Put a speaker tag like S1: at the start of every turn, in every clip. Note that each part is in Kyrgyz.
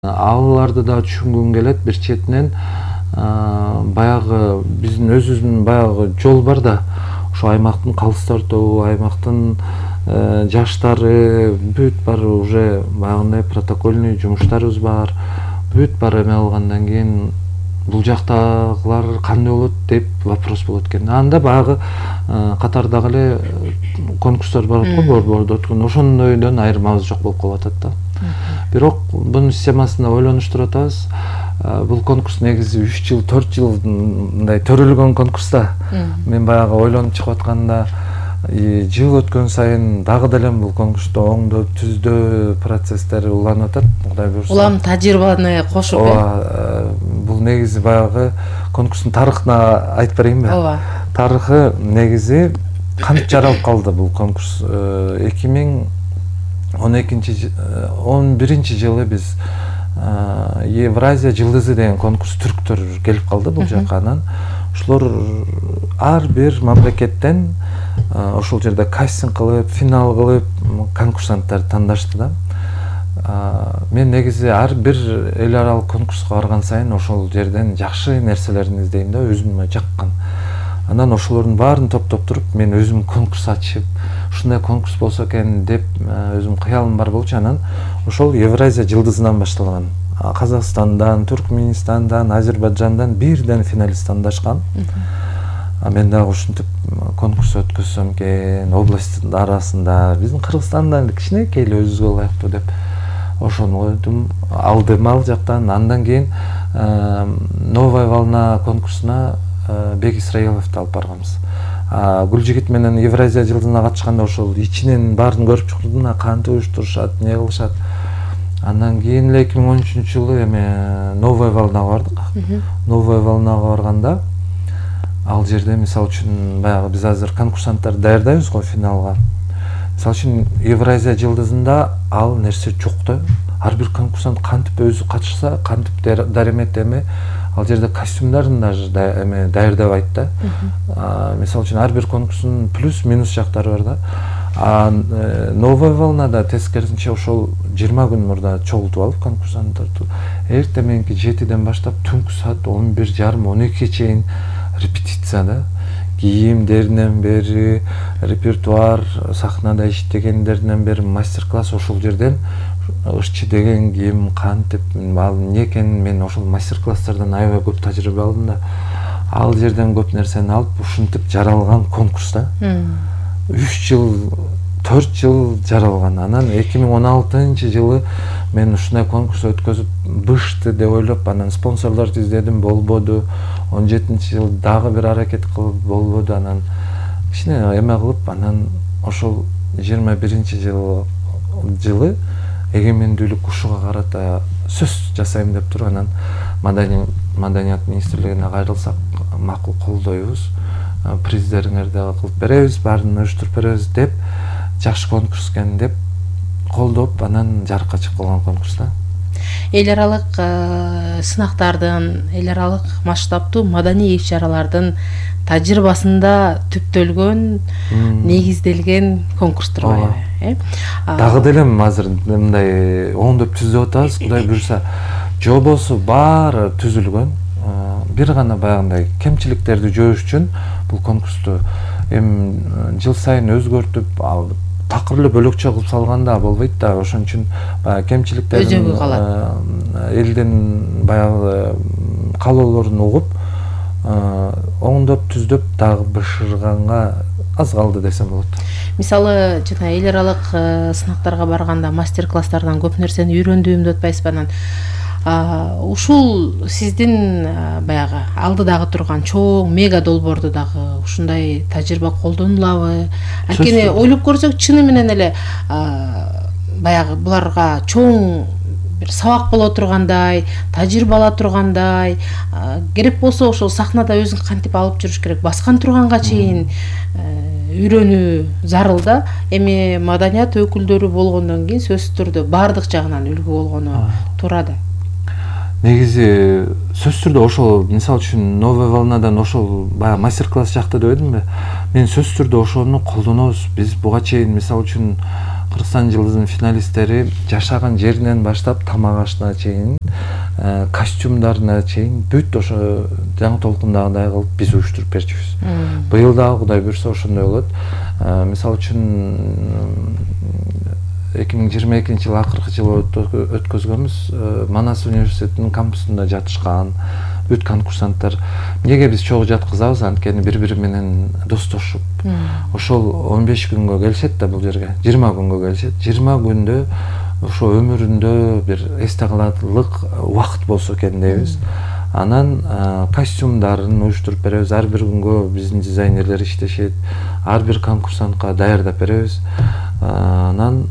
S1: Аларды да түшүнгүм келет. Бир четинен баягы биздин өзүбүздүн баягы жол бар да, ошо аймактын калыстар тобу, аймактын жаштары бүт баары уже баягындай протокольный жумуштарыбыз бар. Бүт баары эме алгандан кийин бул жактагылар кандай болот деп вопрос болот экен. Анда баягы катардагы эле конкурстар бар го, борбордо өткөн ошондойдон айырмабыз жок болуп калып атат да. Бирок бунун системасында ойлонуштуруп атабыз. Бул конкурс негизи 3 жыл, 4 жыл мындай төрөлгөн конкурс да. Мен баягы ойлонуп чыгып атканда жыл өткөн сайын дагы деле бул конкурста оңдоп, түздөө процесстери уланып атат. Кудай буйрса.
S2: Улам тажрыйбаны кошуп,
S1: бул негизи баягы конкурстун тарыхына айтып берейинби?
S2: Ооба.
S1: Тарыхы негизи кантип жаралып калды бул конкурс? 2011 жылы биз Евразия жылдызы деген конкурс түрктөр келип калды бул жака. Анан ошолор ар бир мамлекеттен ошол жерде кастинг кылып, финал кылып конкурсанттарды тандашты да. Мен негизи ар бир эл аралык конкурска барган сайын ошол жерден жакшы нерселерин издейм да, өзүмө жаккан. Анан ошолордун баарын топтоп туруп, мен өзүм конкурс ачып, ушундай конкурс болсо экен деп өзүм кыялым бар болчу. Анан ошол Евразия жылдызынан башталган. Казакстандан, Түркменистандан, Азербайджандан бирден финалист тандашкан. Мен дагы ушинтип конкурс өткөзсөм экен, областтын арасында, биздин Кыргызстандан кичинекей эле өзүбүзгө ылайыктуу деп ошону койдум, алдым ал жактан. Андан кийин Новая волна конкурсуна Бек Исраиловду алып барганбыз. Гүлжигит менен Евразия жылдызына катышканда ошол ичинен баарын көрүп чыкырдым, кантип уюштурушат, эмне кылышат. Андан кийин эле 2013 жылы эме Новая волнага бардык. Новая волнага барганда ал жерде мисалы үчүн баягы биз азыр конкурсанттарды даярдайбыз го финалга. Мисалы үчүн Евразия жылдызында ал нерсе жок да. Ар бир конкурсант кантип өзү катышса, кантип даремет эме ал жерде костюмдарын даже эме даярдабайт да. Мисалы үчүн ар бир конкурстун плюс минус жактары бар да. Новая волнада тескерисинче ошол 20 күн мурда чогултуп алып конкурсанттарды эртең мененки 7ден баштап түнкү саат 11:30-12 чейин репетиция да. Кийимдеринен бери, репертуар, сахнада иштегендеринен бери мастер-класс ошол жерден ышчы деген ким, кантип, ал эмне экенин мен ошол мастер-класстардан аябай көп тажрыйба алдым да. Ал жерден көп нерсени алып, ушинтип жаралган конкурс да. 3 жыл, 4 жыл жаралган. Анан 2016 жылы мен ушундай конкурс өткөзүп бышты деп ойлоп, анан спонсорлорду издедим, болбоду. 17 жылы дагы бир аракет кылып болбоду. Анан кичине эме кылып, анан ошол 21 жылы эгемендүүлүк ушуга карата сөз жасайм деп туруп, анан Маданият министрлигине кайрылсак, макул колдойбуз, приздериңерди кылып беребиз, баарын уюштуруп беребиз деп, жакшы конкурс экен деп колдоп, анан жарыкка чыгып калган конкурс да.
S2: Эл аралык сынактардын, эл аралык масштабтуу маданий иш-чаралардын тажрыйбасында түптөлгөн, негизделген конкурстур бар.
S1: Дагы деле азыр мындай оңдоп түзүп атабыз, Кудай буйрса. Жобосу баары түзүлгөн. Бир гана баягындай кемчиликтерди жоош үчүн бул конкурсту жыл сайын өзгөртүп, такыр эле бөлөкчө кылып салганда болбойт да. Ошон үчүн баягы кемчиликтердин
S2: өзөгү калат.
S1: Элдин баягы каалоолорун угуп, оңдоп түздөп дагы бышырганга аз калды десем болот.
S2: Мисалы, жана эл аралык сынактарга барганда мастер-класстардан көп нерсени үйрөндүм деп атпайсызбы? Анан ушул сиздин баягы алдыдагы турган чоң мега долбоордо дагы ушундай тажрыйба колдонулабы? Анткени ойлоп көрсөк, чыны менен эле баягы буларга чоң бир сабак боло тургандай, тажрыйба ала тургандай, керек болсо ошол сахнада өзүн кантип алып жүрүш керек, баскан турганга чейин үйрөнүү зарыл да. Эми маданият өкүлдөрү болгондон кийин сөзсүз түрдө баардык жагынан үлгү болгону туура да.
S1: Негизи сөзсүз түрдө ошол, мисалы үчүн Новая волнадан ошол баягы мастер-класс жакта деп эдимби? Мен сөзсүз түрдө ошону колдонобуз. Биз буга чейин мисалы үчүн Кыргызстан жылдызынын финалисттери жашаган жеринен баштап тамак ашына чейин, костюмдарына чейин бүт ошо жаңы толкундагыдай кылып биз уюштуруп берчүбүз. Быйыл дагы Кудай буйрса ошондой болот. Мисалы үчүн 2022-жылы акыркы жылы өткөзгөнбүз. Манас университетинин кампусунда жатышкан бүт конкурсанттар эмнеге биз чогуу жаткызабыз, анткени бири-бири менен достошуп. Ошол 15 күнгө келишет да бул жерге. 20 күнгө келишет. 20 күндө ошо өмүрүндө бир эсте каларлык убакыт болсо экен дейбиз. Анан костюмдарын уюштуруп беребиз. Ар бир күнгө биздин дизайнерлер иштешет. Ар бир конкурсантка даярдап беребиз. Анан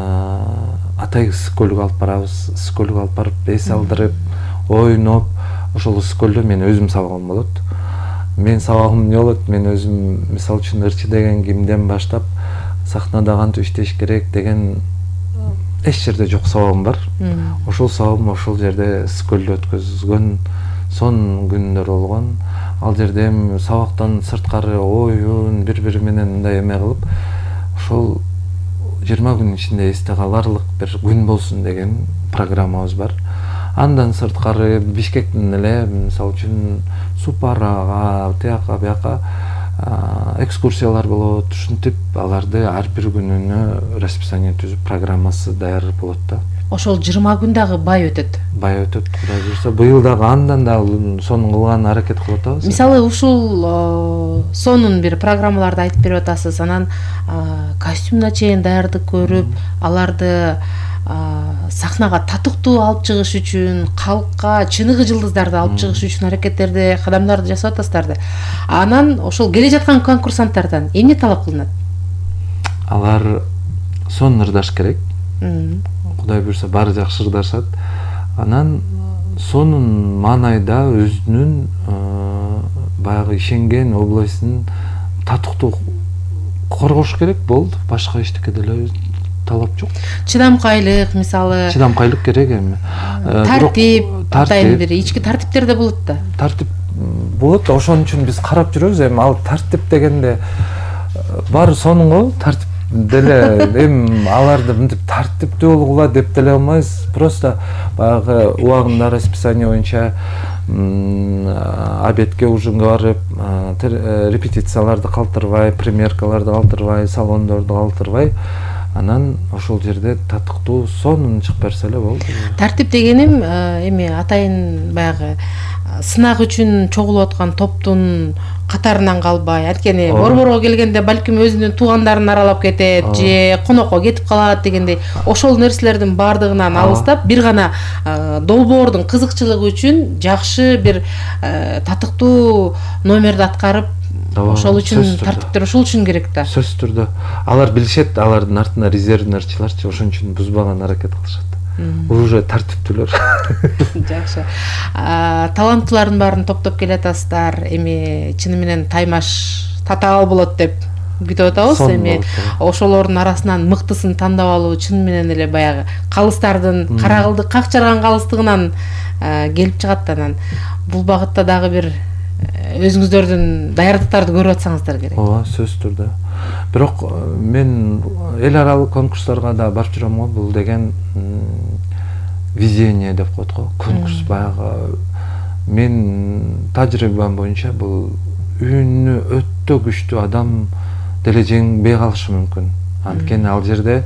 S1: Атай ысык көлгө алып барабыз. Ысык көлгө алып барып эс алдырып, ойноп, ошол ысык көлдө мен өзүм сабагым болот. Мен сабагым эмне болот? Мен өзүм мисалы үчүн ырчы деген кимден баштап сахнада кантип иштеш керек деген эч жерде жок сабагым бар. Ошол сабагым ошол жерде ысык көлдө өткөзгөн сонун күндөр болгон. Ал жерде сабактан сырткары оюн бири-бири менен мындай эме кылып, ошол 20 күн ичинде эсте каларлык бир күн болсун деген программабыз бар. Андан сырткары Бишкектен эле мисалы үчүн Супарага, тияка бияка экскурсиялар болот. Ушинтип аларды ар бир күнүнө расписание түзүп, программасы даяр болот да.
S2: Ошол 20 күн дагы бай өтөт.
S1: Бай өтөт, Кудай буйрса. Быйыл дагы андан дагы сонун кылган аракет кылып атабыз.
S2: Мисалы ушул сонун бир программаларды айтып берип атасыз. Анан костюмуна чейин даярдык көрүп, аларды сахнага татыктуу алып чыгыш үчүн, калкка чыныгы жылдыздарды алып чыгыш үчүн аракеттерди, кадамдарды жасап атасыздар да. Анан ошол келе жаткан конкурсанттардан эмне талап кылынат?
S1: Алар сонун ырдаш керек. Кудай буйрса баары жакшы ырдашат. Анан сонун маанайда өзүнүн баягы ишенген областын татыктуу коргош керек болду. Башка эчтеке деле талап жок.
S2: Чыдамкайлык, мисалы.
S1: Чыдамкайлык керек эми.
S2: Тартип, атайын бир ички тартиптер да болот да.
S1: Тартип болот, ошон үчүн биз карап жүрөбүз. Эми ал тартип дегенде баары сонун го, тартип деле эми аларды мынтип тартиптүү болгула деп деле алмайбыз. Просто баягы убагында расписание боюнча обедке, ужинге барып, репетицияларды калтырбай, премьеркаларды калтырбай, салондорду калтырбай, анан ошол жерде татыктуу сонун чыгып берсе эле болду. Тартип
S2: дегеним эми атайын баягы сынак үчүн чогулуп аткан топтун катарынан калбай, анткени борборго келгенде балким өзүнүн туугандарын аралап кетет же конокко кетип калат дегендей, ошол нерселердин баардыгынан алыстап, бир гана долбоордун кызыкчылыгы үчүн жакшы бир татыктуу номерди аткарып, ошол үчүн тартиптер ошол үчүн керек да.
S1: Сөзсүз түрдө. Алар билишет, алардын артында резервный ырчыларчы, ошон үчүн бузбаган аракет кылышат. Уже тартиптүүлөр.
S2: Жакшы. Таланттуулардын баарын топтоп келатасыздар. Эми чыны менен таймаш татаал болот деп күтүп атабыз. Эми ошолордун арасынан мыктысын тандап алуу чыны менен эле баягы калыстардын карагылдык как жарган калыстыгынан келип чыгат. Анан бул багытта дагы бир өзүңүздөрдүн даярдыктарды көрүп атсаңыздар керек.
S1: Ооба, сөзсүз түрдө. Бирок мен эл аралык конкурстарга да барып жүрөм го. Бул деген везение деп коет го. Конкурс баягы мен тажрыйбам боюнча бул үнү өтө күчтүү адам деле жеңбей калышы мүмкүн. Анткени ал жерде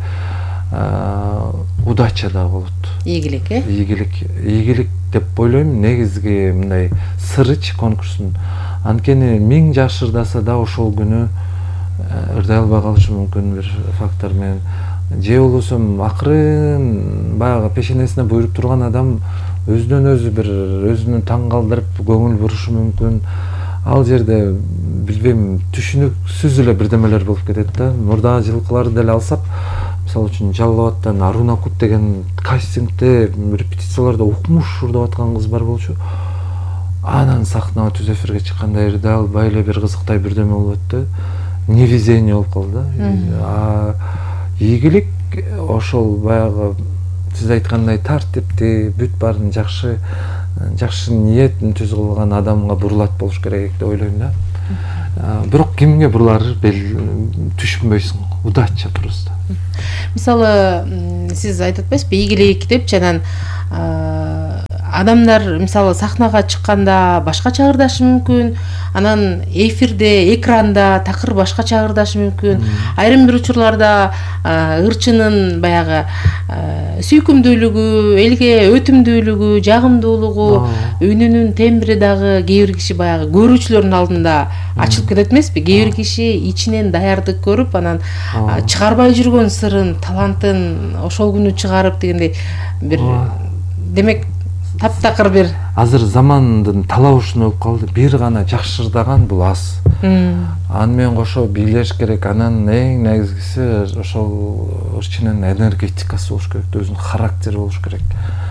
S1: удача да болот.
S2: Ийгилик,
S1: Ийгилик деп ойлойм. Негизги мындай сырыч конкурстун. Анткени 1000 жакшы ырдаса да ошол күнү ырдай албай калышы мүмкүн бир фактор менен. Же болбосо акырын баягы пешенесине буйруп турган адам өзүнөн өзү бир өзүнүн таң калтырып көңүл бурушу мүмкүн. Ал жерде билбейм, түшүнүксүз эле бирдемелер болуп кетет да. Мурдагы жылкыларды деле алсак, мисалы үчүн Жалал Абадтан Аруна Кут деген кастингде репетицияларда укмуш ырдап аткан кыз бар болчу. Анан сахнага түз эфирге чыкканда ырдай албай эле бир кызыктай бирдеме болуп өттү. Невезение болуп калды. Ийгилик ошол баягы сиз айткандай тартипти, бүт баарын жакшы ниетин түз кылган адамга бурулат болуш керек деп ойлойм да. бирок кимге бурулары түшүнбөйсүң. Удача просто.
S2: Мисалы сиз айтып атпайсызбы, ийгилик деп жанан адамдар мисалы сахнага чыкканда башкача ырдашы мүмкүн, анан эфирде, экранда такыр башкача ырдашы мүмкүн. Айрым бир учурларда ырчынын баягы сүйкүмдүүлүгү, элге өтүмдүүлүгү, жагымдуулугу, үнүнүн тембри дагы кээ бир киши баягы көрүүчүлөрдүн алдында ачылып кетет эмеспи? Кээ бир киши ичинен даярдык көрүп, анан чыгарбай жүргөн сырын, талантын ошол күнү чыгарып дегендей бир демек таптакыр бир
S1: азыр замандын талабы болуп калды. Бир гана жакшы ырдаган бул аз. Аны менен кошо бийлеш керек. Анан эң негизгиси ошол ырчынын энергетикасы болуш керек, өзүнүн характери болуш керек.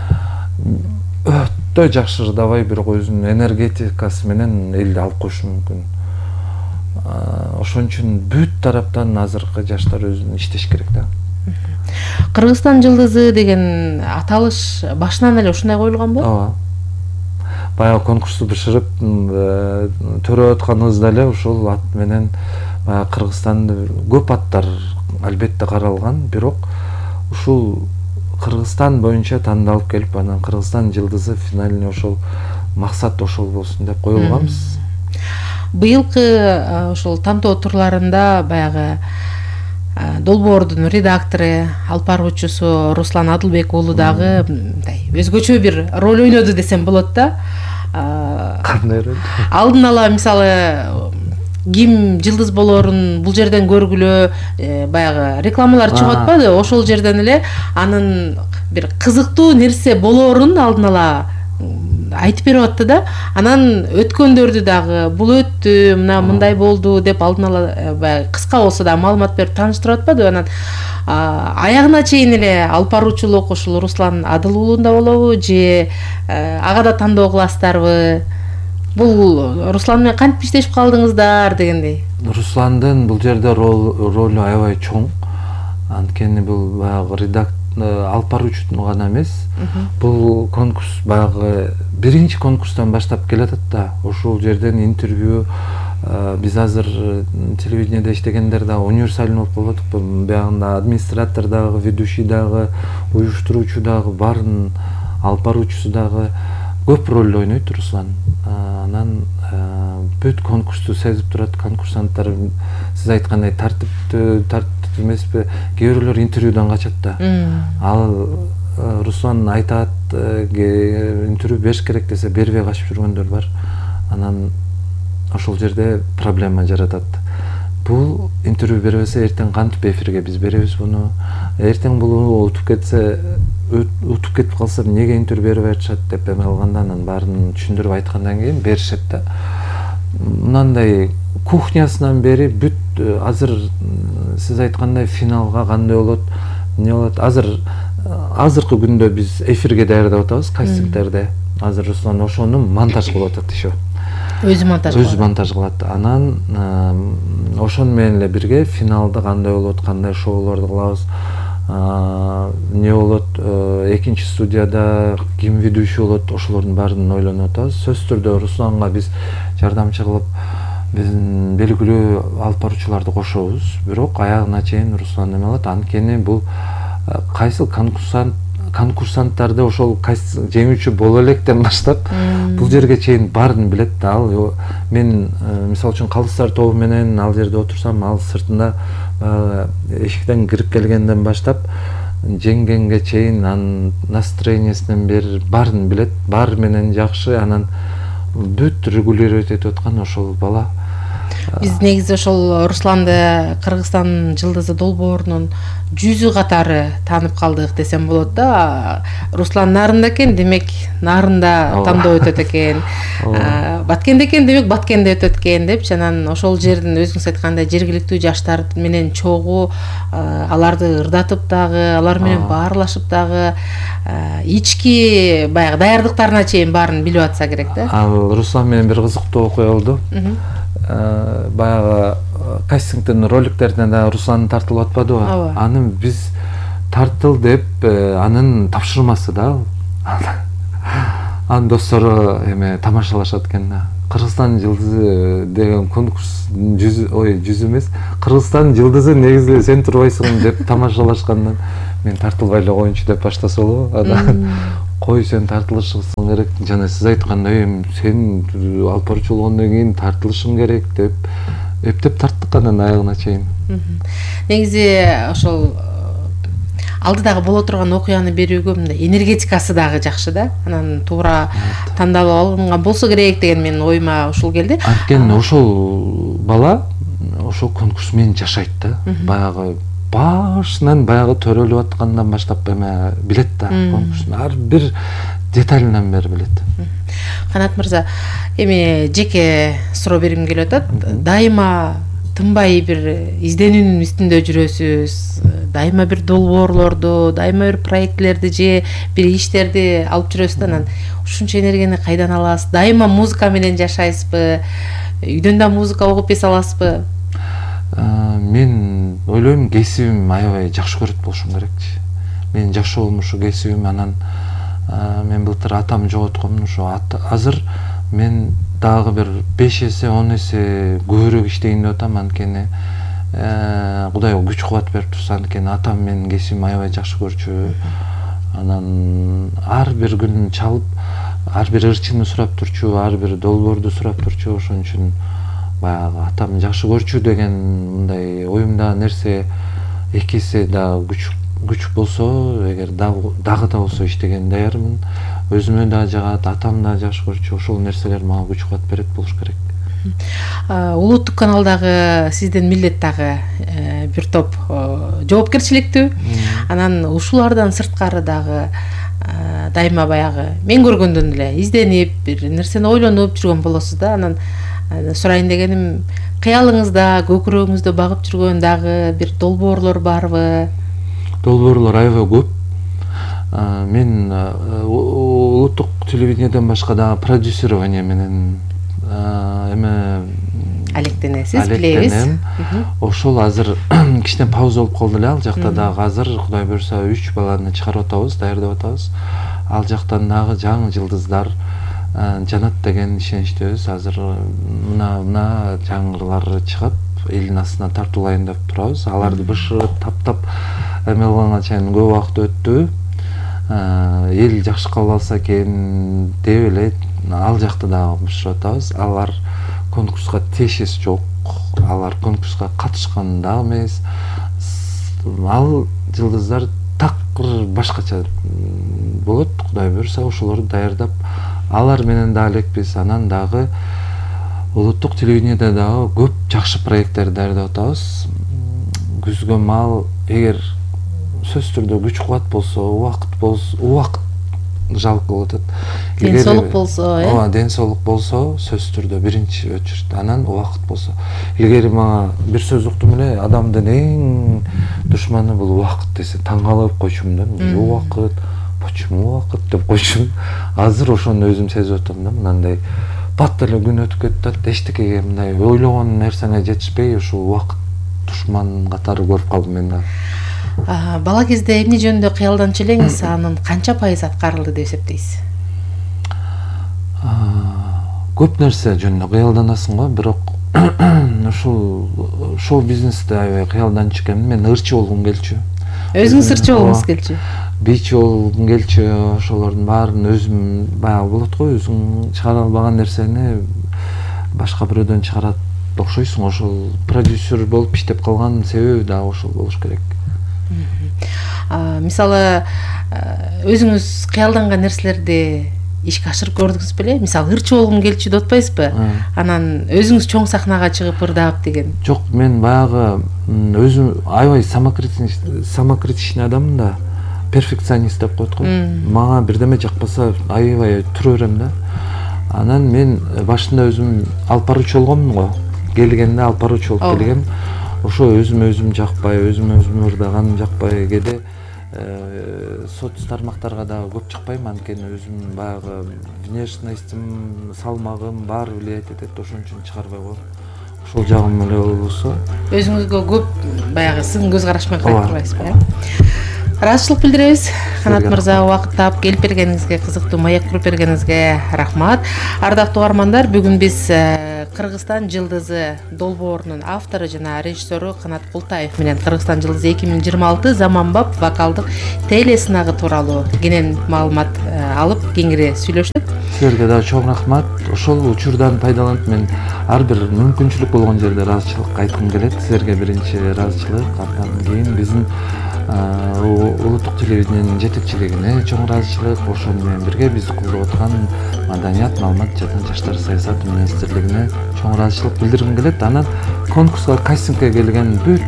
S1: Өтө жакшы ырдабай, бирок өзүнүн энергетикасы менен элди алып коюшу мүмкүн. Ошон үчүн бүт тараптан азыркы жаштар өзүн иштеш керек да.
S2: Кыргызстан жылдызы деген аталыш башынан эле ушундай коюлган болот?
S1: Ооба. Баягы конкурсту бышырып төрөп атканыбызда эле ушул ат менен Кыргызстанды көп аттар албетте каралган, бирок ушул Кыргызстан боюнча тандалып келип, анан Кыргызстан жылдызы финалине ошол максат ошол болсун деп коюлганбыз.
S2: Быйылкы ошол тантоо турларында баягы долбоордун редактору, алып баруучусу Руслан Адылбек уулу дагы мындай өзгөчө бир роль ойноду десем болот да.
S1: Кандай роль?
S2: Алдын ала мисалы ким жылдыз болоорун бул жерден көргүлө баягы рекламалар чыгып атпады? Ошол жерден эле анын бир кызыктуу нерсе болоорун алдын ала айтып берип атты да. Анан өткөндөрдү дагы бул өттү, мына мындай болду деп алдын ала баягы кыска болсо да маалымат берип тааныштырып атпады? Анан аягына чейин эле алып баруучулук ушул Руслан Адыл уулунда болобу же ага да тандоо кыласыздарбы? Бул Руслан менен кантип иштешип калдыңыздар дегендей.
S1: Русландын бул жерде ролу аябай чоң. Анткени бул баягы алып баруучунун гана эмес. Бул конкурс баягы биринчи конкурстан баштап келатат да. Ошол жерден интервью биз азыр телевидениеде иштегендер да универсален болуп калбадыкпы? Биягында администратор дагы, ведущий дагы, уюштуруучу дагы, баарын алып баруучусу дагы көп роль ойнойт Руслан. Анан бүт конкурсту сезип турат. Конкурсанттар сиз айткандай тартиптүү эмеспи? Кээ бирлер интервьюдан качат да. Ал Руслан айтат, интервью бериш керек десе бербей качып жүргөндөр бар. Анан ошол жерде проблема жаратат. Бул интервью бербесе эртең кантип эфирге биз беребиз буну? Эртең бул утуп кетип калса эмнеге интервью берип атышат деп эме кылганда, анан баарын түшүндүрүп айткандан кийин беришет да. Мындай кухнясынан бери бүт азыр сиз айткандай финалга кандай болот, эмне болот? Азыркы күндө биз эфирге даярдап атабыз, кастингдерде. Азыр Руслан ошону монтаж кылып атат еще.
S2: Өзү монтаж
S1: кылат. Анан ошону менен эле бирге финалда кандай болот, кандай шоулорду кылабыз, эмне болот, экинчи студияда ким ведущий болот, ошолордун баарын ойлонуп атабыз. Сөзсүз түрдө Русланга биз жардамчы кылып, биздин белгилүү алып баруучуларды кошобуз. Бирок аягына чейин Руслан эме кылат. Анткени бул кайсыл конкурсанттарды ошол жеңүүчү боло электен баштап бул жерге чейин баарын билет да. Ал мен мисалы үчүн Калдыстар тобу менен ал жерде отурсам, ал сыртында эшиктен кирип келгенден баштап жеңгенге чейин анын настроениесинен бери баарын билет, баары менен жакшы. Анан бүт регулировать этип аткан ошол бала.
S2: Биз негизи ошол Русланды Кыргызстан жылдызы долбоорунун жүзү катары таанып калдык десем болот да. Руслан нарында экен, демек нарында тандоо өтөт экен. Баткенде экен, демек Баткенде өтөт экен депчи. Анан ошол жердин өзүңүз айткандай жергиликтүү жаштар менен чогуу, аларды ырдатып дагы, алар менен баарлашып дагы, ички баягы даярдыктарына чейин баарын билип атса керек да.
S1: Ал Руслан менен бир кызыктуу окуя болду. Баягы кастингдин роликтерине да Руслан тартылып атпадыбы? Аны биз тартыл деп анын тапшырмасы да. Анын достору эме тамашалашат экен да. Кыргызстан жылдызы деген конкурс жүз эмес, Кыргызстан жылдызы негизи сен турбайсың деп тамашалашкандан мен тартылбай эле коеюнчу деп баштаса болобу. Анан кой сен тартылышың керек, жана сиз айткандай сен алып баруучу болгондон кийин тартылышың керек деп эптеп тарттык анан аягына чейин.
S2: Негизи ошол алдыдагы боло турган окуяны берүүгө мындай энергетикасы дагы жакшы да. Анан туура тандалып алынган болсо керек деген менин оюма ушул келди.
S1: Анткени ошол бала ошол конкурс менен жашайт да. Баягы башынан баягы төрөлүп аткандан баштап эме билет да, конкурстун ар бир деталынан бери билет.
S2: Канат мырза, эми жеке суроо бергим келип атат. Дайыма тынбай бир изденүүнүн үстүндө жүрөсүз, дайыма бир долбоорлорду, дайыма бир проектлерди же бир иштерди алып жүрөсүз да. Анан ушунча энергияны кайдан аласыз? Дайыма музыка менен жашайсызбы? Үйдөн да музыка угуп эс аласызбы?
S1: Мен ойлойм, кесибим аябай жакшы көрөт болушум керекчи. Менин жакшы болмушу кесибим. Анан мен былтыр атам жоготком. Ошо азыр мен дагы бир 5 эсе 10 эсе көбүрөөк иштейин деп атам. Анткени Кудай күч кубат берип турса, анткени атам менин кесибим аябай жакшы көрчү. Анан ар бир күн чалып, ар бир ырчыны сурап турчу, ар бир долбоорду сурап турчу. Ошон үчүн баягы атам жакшы көрчү деген мындай оюмда нерсе эки эсе да күч болсо, эгер дагы да болсо иштеген даярмын. Өзүмө да жагат, атам да жакшы көрчү. Ошол нерселер мага күч кубат берет болуш керек.
S2: Улуттук каналдагы сиздин милдет дагы бир топ жоопкерчиликтүү. Анан ушулардан сырткары дагы дайыма баягы мен көргөндөн эле изденип, бир нерсени ойлонуп жүргөн болосуз да. Анан сурайын дегеним, кыялыңызда, көкүрөгүңүздө багып жүргөн дагы бир долбоорлор барбы?
S1: Долбоорлор аябай көп. Мен улуттук телевидениеден башка дагы продюсирование менен эме
S2: алектенесиз, билебиз.
S1: Ошол азыр кичине пауза болуп калды эле. Ал жакта дагы азыр Кудай буйрса 3 баланы чыгарып атабыз, даярдап атабыз. Ал жактан дагы жаңы жылдыздар жанат деген ишеничтебиз. Азыр мына жаңылар чыгып, элдин астына тартуулайын деп турабыз. Аларды бышырып, таптап эме кылганга чейин көп убакыт өттү. Эл жакшы кабыл алса экен деп эле ал жакта дагы бышырып атабыз. Алар конкурска тиешеси жок. Алар конкурска катышкан да эмес. Ал жылдыздар такыр башкача болот. Кудай буйрса ошолорду даярдап алар менен да элекпиз. Анан дагы улуттук телевидениеде дагы көп жакшы проекттер даярдап атабыз. Күзгө маал эгер сөзсүз түрдө күч кубат болсо, убакыт жалпы болот.
S2: Ден соолук болсо,
S1: ден соолук болсо, сөзсүз түрдө биринчи өчүрт. Анан убакыт болсо. Илгери мага бир сөз уктум эле, адамдын эң душманы бул убакыт десе, таң калып койчумун да. Убакыт, почему убакыт деп койчумун. Азыр ошону өзүм сезип атам да. Мындай бат эле күн өтүп кетет, эчтекеге мындай ойлогон нерсеңе жетишпей, ошол убакыт душман катары көрүп калдым мен да.
S2: Бала кезде эмне жөнүндө кыялданчу элеңиз, анын канча пайыз аткарылды деп эсептейсиз?
S1: Көп нерсе жөнүндө кыялданасың го, бирок ушул шоу-бизнесте аябай кыялданчу экенмин. Мен ырчы болгум келчү.
S2: Өзүңүз ырчы болгуңуз келчү?
S1: Бийчи болгум келчү. Ошолордун баарын өзүм баягы болот го, өзүң чыгара албаган нерсени башка бирөөдөн чыгарат окшойсуң. Ошол продюсер болуп иштеп калган себеби да ошол болуш керек.
S2: Мисалы, өзүңүз кыялданган нерселерди ишке ашырып көрдүңүз беле? Мисалы, ырчы болгум келчү деп атпайсызбы? Анан өзүңүз чоң сахнага чыгып ырдап деген.
S1: Жок, мен баягы өзүм аябай самокритичный адаммын да, перфекционист деп коет го. Мага бирдеме жакпаса аябай тура берем да. Анан мен башында өзүм алып баруучу болгоммун го. Келгенде алып баруучу болуп келгем. Ошо өзүм жакпай, өзүм ырдаганым жакпай, кээде соц тармактарга дагы көп чыкпайм, анткени өзүм баягы внешностьтим, салмагым баары влиять этет, ошон үчүн чыгарбай коем. Ошол жагым эле болсо.
S2: Өзүңүзгө көп баягы сын көз караш менен карап турбайсызбы? ыраазычылык билдиребиз. Канат мырза, убакыт таап келип бергениңизге, кызыктуу маек куруп бергениңизге рахмат. Ардактуу угармандар, бүгүн биз Кыргызстан жылдызы долбоорунун автору жана режиссеру Канат Култаев менен Кыргызстан жылдызы 2026 заманбап вокалдык телесынагы тууралуу кенен маалымат алып, кеңири сүйлөштүк.
S1: Силерге да чоң рахмат. Ошол учурдан пайдаланып мен ар бир мүмкүнчүлүк болгон жерде ыраазычылык айткым келет. Силерге биринчи ыраазычылык, андан кийин биздин улуттук телевидениянын жетекчилигине чоң ыраазычылык, ошол менен бирге бизди колдоп отурган Маданият, маалымат жана жаштар саясаты министрлигине чоң ыраазычылык билдиргим келет. Анан конкурска кастингге келген бүт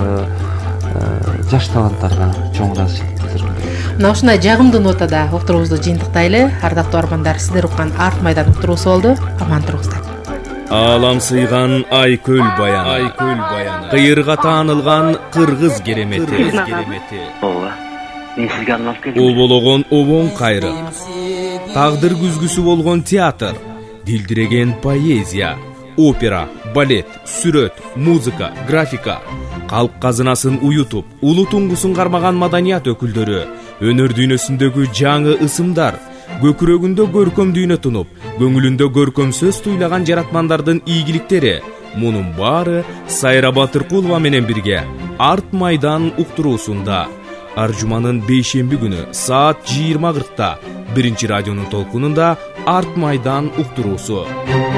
S1: жаш таланттарга чоң ыраазычылык билдиргим келет.
S2: Мына ушундай жагымдуу нотада уктуруубузду жыйынтыктайлы. Ардактуу армандар, сиздер уккан Арт майдан уктуруусу болду. Аман туруңуздар.
S3: Алам сыйган Айкөл баяны, кыйырга таанылган кыргыз керемети.
S4: Ооба, мен сизге арнап келдим.
S3: Обологон обоң кайры, тагдыр күзгүсү болгон театр, дилдиреген поэзия, опера, балет, сүрөт, музыка, графика, калк казынасын уютуп, улуу туңгусун кармаган маданият өкүлдөрү, өнөр дүйнөсүндөгү жаңы ысымдар, көкүрөгүндө көркөм дүйнө тунуп, көңүлүндө көркөм сөз туйлаган жаратмандардын ийгиликтери, мунун баары Сайра Батыркулова менен бирге Арт майдан уктуруусунда ар жуманын 5-шемби күнү саат 20:40 биринчи радионун толкунунда Арт майдан уктуруусу.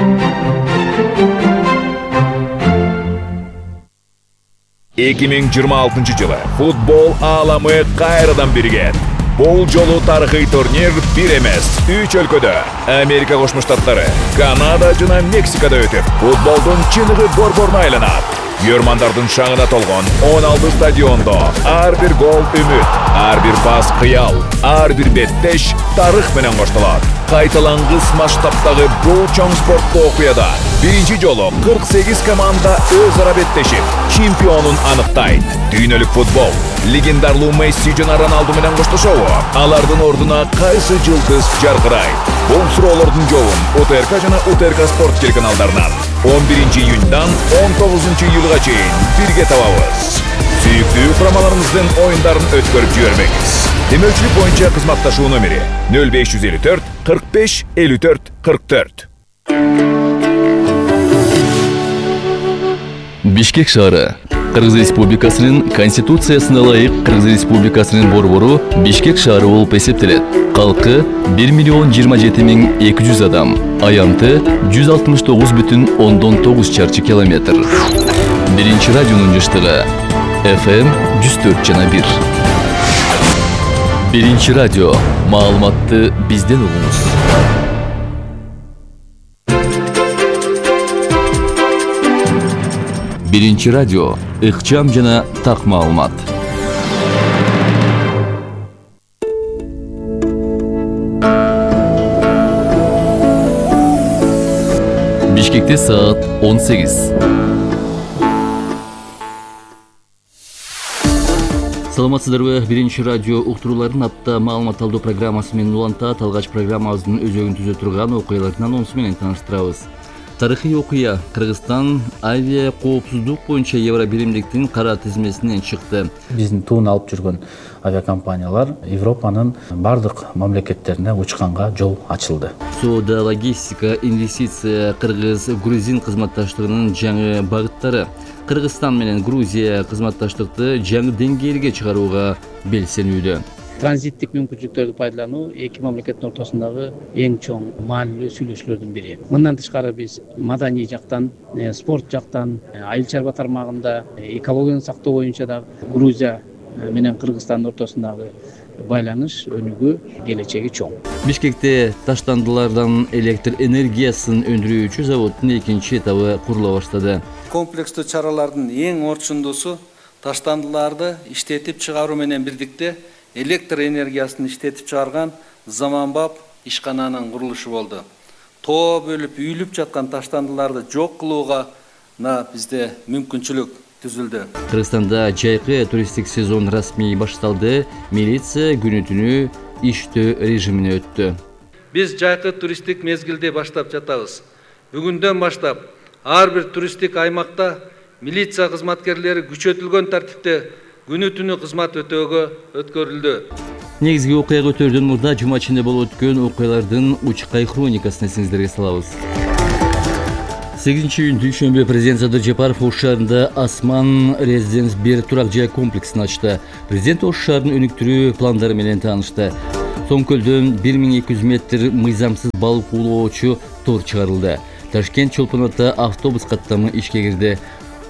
S3: 2026 жылы футбол ааламы кайрадан биригет. Бул жолу тарыхый турнир бир эмес, 3 өлкөдө, Америка Кошмо Штаттары, Канада жана Мексикада өтүп, футболдун чыныгы борборуна айланат. Көрмандардын шаңына толгон 16 стадиондо ар бир гол үмүт, ар бир пас кыял, ар бир беттеш тарых менен коштолот. Кайталангыс масштабтагы бул чоң спорттуу окуяда биринчи жолу 48 команда өз ара беттешип, чемпионун аныктайт. Дүйнөлүк футбол легендарлуу Месси жана Роналду менен коштошобу? Алардын ордуна кайсы жылдыз жаркырайт? Бул суроолордун жообун УТРК жана УТРК спорт телеканалдарынан 11 июньдан 19 июлга чейин бирге табабыз. Сүйүктүү курамаларыбыздын оюндарын өткөрүп жибербеңиз. Демөчүлүк боюнча кызматташуу номери 0554 45 54 44.
S5: Бишкек шаары. Кыргыз Республикасынын Конституциясына ылайык Кыргыз Республикасынын борбору Бишкек шаары болуп эсептелет. Калкы 1.027.200 адам. Аянты 169,9 чарчы километр. Биринчи радионун жыштыгы FM 104,1. Биринчи радио. Маалыматты бизден угуңуз. Биринчи радио. Ыкчам жана так маалымат. Бишкекте саат 18. Саламатсыздарбы? Биринчи радио уктурууларын апта маалымат алуу программасы менен улантат. Алгач программабыздын өзөгүн түзө турган окуялардын анонсу менен тааныштырабыз. Тарыхый окуя. Кыргызстан авиа коопсуздук боюнча Евробиримдиктин кара тизмесинен чыкты.
S6: Биздин туун алып жүргөн авиакомпаниялар Европанын бардык мамлекеттерине учканга жол ачылды.
S5: Соода, логистика, инвестиция, Кыргыз-Грузин кызматташтыгынын жаңы багыттары. Кыргызстан менен Грузия кызматташтыкты жаңы деңгээлге чыгарууга белсенүүдө.
S7: Транзиттик мүмкүнчүлүктөрдү пайдалануу эки мамлекеттин ортосундагы эң чоң маанилүү сүйлөшүүлөрдүн бири. Мындан тышкары биз маданий жактан, спорт жактан, айыл чарба тармагында, экологияны сактоо боюнча да Грузия менен Кыргызстандын ортосундагы байланыш өнүгүү келечеги чоң.
S5: Бишкекте таштандылардан электр энергиясын өндүрүүчү заводдун экинчи этабы курула баштады.
S8: Комплекстүү чаралардын эң орчундуусу таштандыларды иштетип чыгаруу менен бирдикте электр энергиясын иштетип чыгарган заманбап ишкананын курулушу болду. Тоо бөлүп үйүлүп жаткан таштандыларды жок кылууга бизде мүмкүнчүлүк түзүлдү.
S5: Кыргызстанда жайкы туристтик сезон расмий башталды. Милиция күнү-түнү иштөө режимине өттү.
S8: Биз жайкы туристтик мезгилди баштап жатабыз. Бүгүндөн баштап ар бир туристтик аймакта милиция кызматкерлери күчөтүлгөн тартипте күнү түнү кызмат өтөөгө өткөрүлдү.
S5: Негизги окуяга өтөрдөн мурда жума ичинде болуп өткөн окуялардын учкай хроникасын эсиңиздерге салабыз. 8 июнь дүйшөмбү президент Садыр Жапаров Ош шаарында Асман Резиденс бир турак жай комплексин ачты. Президент Ош шаарынын өнүктүрүү пландары менен таанышты. Соңкөлдөн 1200 метр мыйзамсыз балык уулоочу тор чыгарылды. Ташкент Чолпон ата автобус каттамы ишке кирди.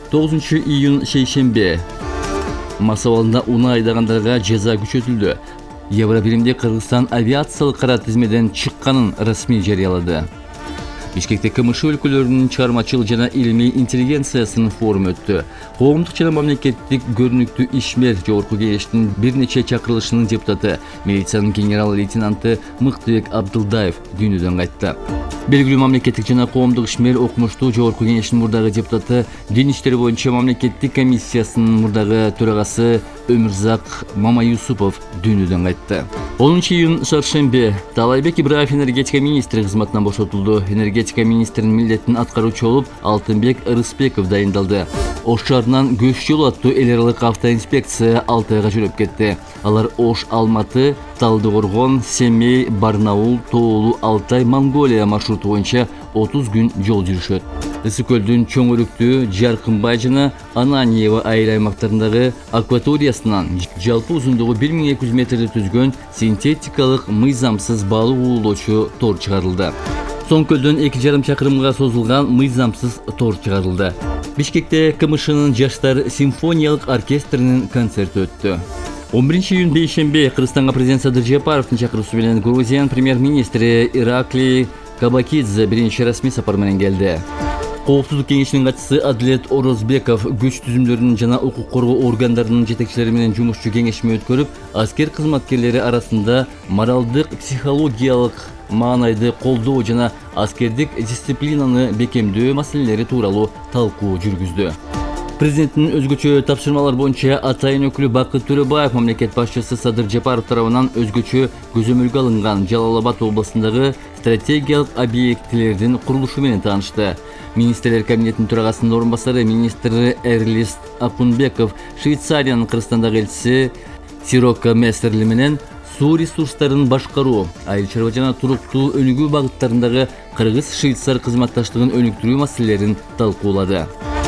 S5: 9 июнь шейшембе Масабалында унаа айдагандарга жаза күчөтүлдү. Евробиримде Кыргызстан авиациялык кара тизмеден чыкканын расмий жарыялады. Бишкекте КМШ өлкөлөрүнүн чыгармачыл жана илимий интеллигенциясынын форуму өттү. Коомдук жана мамлекеттик көрүнүктүү ишмер жогорку кеңештин бир нече чакырылышынын депутаты, милициянын генерал-лейтенанты Мыктыбек Абдылдаев дүйнөдөн кайтты. Белгилүү мамлекеттик жана коомдук ишмер окумуштуу жогорку кеңештин мурдагы депутаты, дин иштери боюнча мамлекеттик комиссиясынын мурдагы төрагасы Өмүрзак Мамаюсупов дүйнөдөн кайтты. 10 июнь шаршембе Таалайбек Ибраев энергетика министри кызматынан бошотулду. Энергетика министринин милдетин аткаруучу болуп Алтынбек Ырысбеков дайындалды. Ош шаарынан Көч жолу аттуу эл аралык автоинспекция 6 айга жүрүп кетти. Алар Ош, Алматы, Талдыкоргон, Семей, Барнаул, Тоолу, Алтай, Монголия маршруту боюнча 30 күн жол жүрүшөт. Ысык көлдүн чоң өрүктүү Жаркынбай жана Ананиева айыл аймактарындагы акваториясынан жалпы узундугу 1200 метрди түзгөн синтетикалык мыйзамсыз балык уулоочу тор чыгарылды. Соңкөлдөн 2,5 чакырымга созулган мыйзамсыз тор чыгарылды. Бишкекте КМШнын жаштар симфониялык оркестринин концерти өттү. 11 июнь бейшембе Кыргызстанга президент Садыр Жапаровдун чакыруусу менен Грузиянын премьер-министри Иракли Кабакидзе биринчи расмий сапар менен келди. Коопсуздук кеңешинин катчысы Адилет Орозбеков күч түзүмдөрүнүн жана укук коргоо органдарынын жетекчилери менен жумушчу кеңешме өткөрүп, аскер кызматкерлери арасында моралдык, психологиялык маанайды колдоо жана аскердик дисциплинаны бекемдөө маселелери тууралуу талкуу жүргүздү. Президенттин өзгөчө тапшырмалар боюнча атайын өкүлү Бакыт Төрөбаев мамлекет башчысы Садыр Жапаров тарабынан өзгөчө көзөмөлгө алынган Жалал Абад областындагы стратегиялык объектилердин курулушу менен таанышты. Министрлер кабинетинин төрагасынын орун басары министр Эрлист Акунбеков Швейцариянын Кыргызстандагы элчиси Сирока Мессерли менен суу ресурстарын башкаруу, айыл чарба жана туруктуу өнүгүү багыттарындагы Кыргыз-Швейцар кызматташтыгын өнүктүрүү маселелерин талкуулады.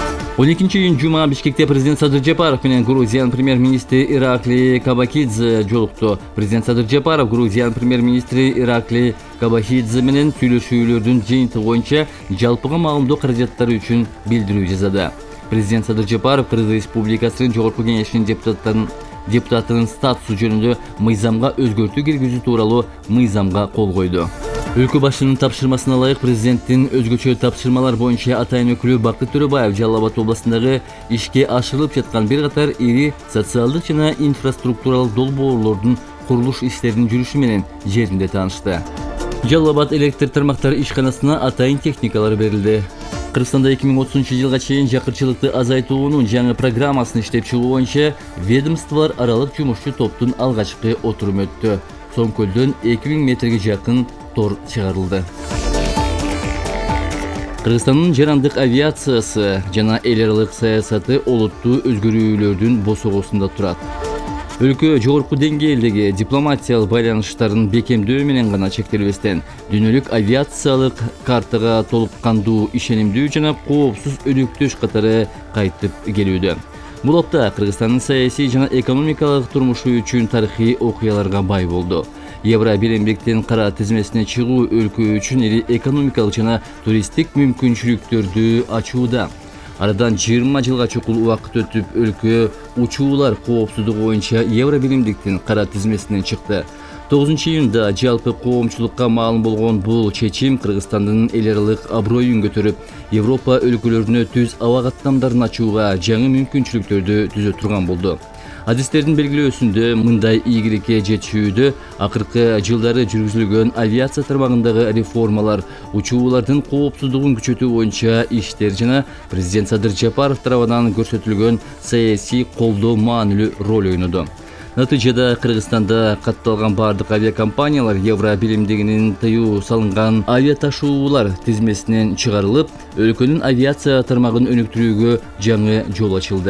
S5: 12 июнь жума Бишкекте президент Садыр Жапаров менен Грузиянын премьер-министри Иракли Кабакидзе жолукту. Президент Садыр Жапаров Грузиянын премьер-министри Иракли Кабакидзе менен сүйлөшүүлөрдүн жыйынтыгы боюнча жалпыга маалымдоо каражаттары үчүн билдирүү жасады. Президент Садыр Жапаров Кыргыз Республикасынын жогорку кеңешинин депутатынын статусу жөнүндө мыйзамга өзгөртүү киргизүү тууралуу мыйзамга кол койду. Өлкө башчынын тапшырмасына ылайык президенттин өзгөчө тапшырмалар боюнча атайын өкүлү Бакыт Төрөбаев Жалал Абад областындагы ишке ашырылып жаткан бир катар ири социалдык жана инфраструктуралык долбоорлордун курулуш иштеринин жүрүшү менен жеринде таанышты. Жалал Абад электр тармактары ишканасына атайын техникалар берилди. Кыргызстанда 2030 жылга чейин жакырчылыкты азайтуунун жаңы программасын иштеп чыгуу боюнча ведомстволор аралык жумушчу топтун алгачкы отуруму өттү. Соңкөлдөн 2000 метрге жакын тор чыгарылды. Кыргызстандын жарандык авиациясы жана эл аралык саясаты олуттуу өзгөрүүлөрдүн босогосунда турат. Өлкө жогорку деңгээлдеги дипломатиялык байланыштарын бекемдөө менен гана чектелбестен, дүйнөлүк авиациялык картага толук кандуу, ишенимдүү жана коопсуз өнөктөш катары кайтып келүүдө. Бул апта Кыргызстандын саясий жана экономикалык турмушу үчүн тарыхый окуяларга бай болду. Евробиримдиктин кара тизмесине чыгуу өлкө үчүн ири экономикалык жана туристтик мүмкүнчүлүктөрдү ачууда. Арадан 20 жылга чукул убакыт өтүп, өлкө учуулар коопсуздугу боюнча Евробиримдиктин кара тизмесинен чыкты. 9 июнда жалпы коомчулукка маалым болгон бул чечим Кыргызстандын эл аралык аброюн көтөрүп, Европа өлкөлөрүнө түз аба каттамдарын ачууга жаңы мүмкүнчүлүктөрдү түзө турган болду. Адистердин белгилөөсүндө мындай ийгиликке жетүүдө акыркы жылдары жүргүзүлгөн авиация тармагындагы реформалар, учуулардын коопсуздугун күчөтүү боюнча иштер жана президент Садыр Жапаров тарабынан көрсөтүлгөн саясий колдоо маанилүү роль ойноду. Натыйжада Кыргызстанда катталган бардык авиакомпаниялар Евробиримдигинин тыюу салынган авиаташуулар тизмесинен чыгарылып, өлкөнүн авиация тармагын өнүктүрүүгө жаңы жол ачылды.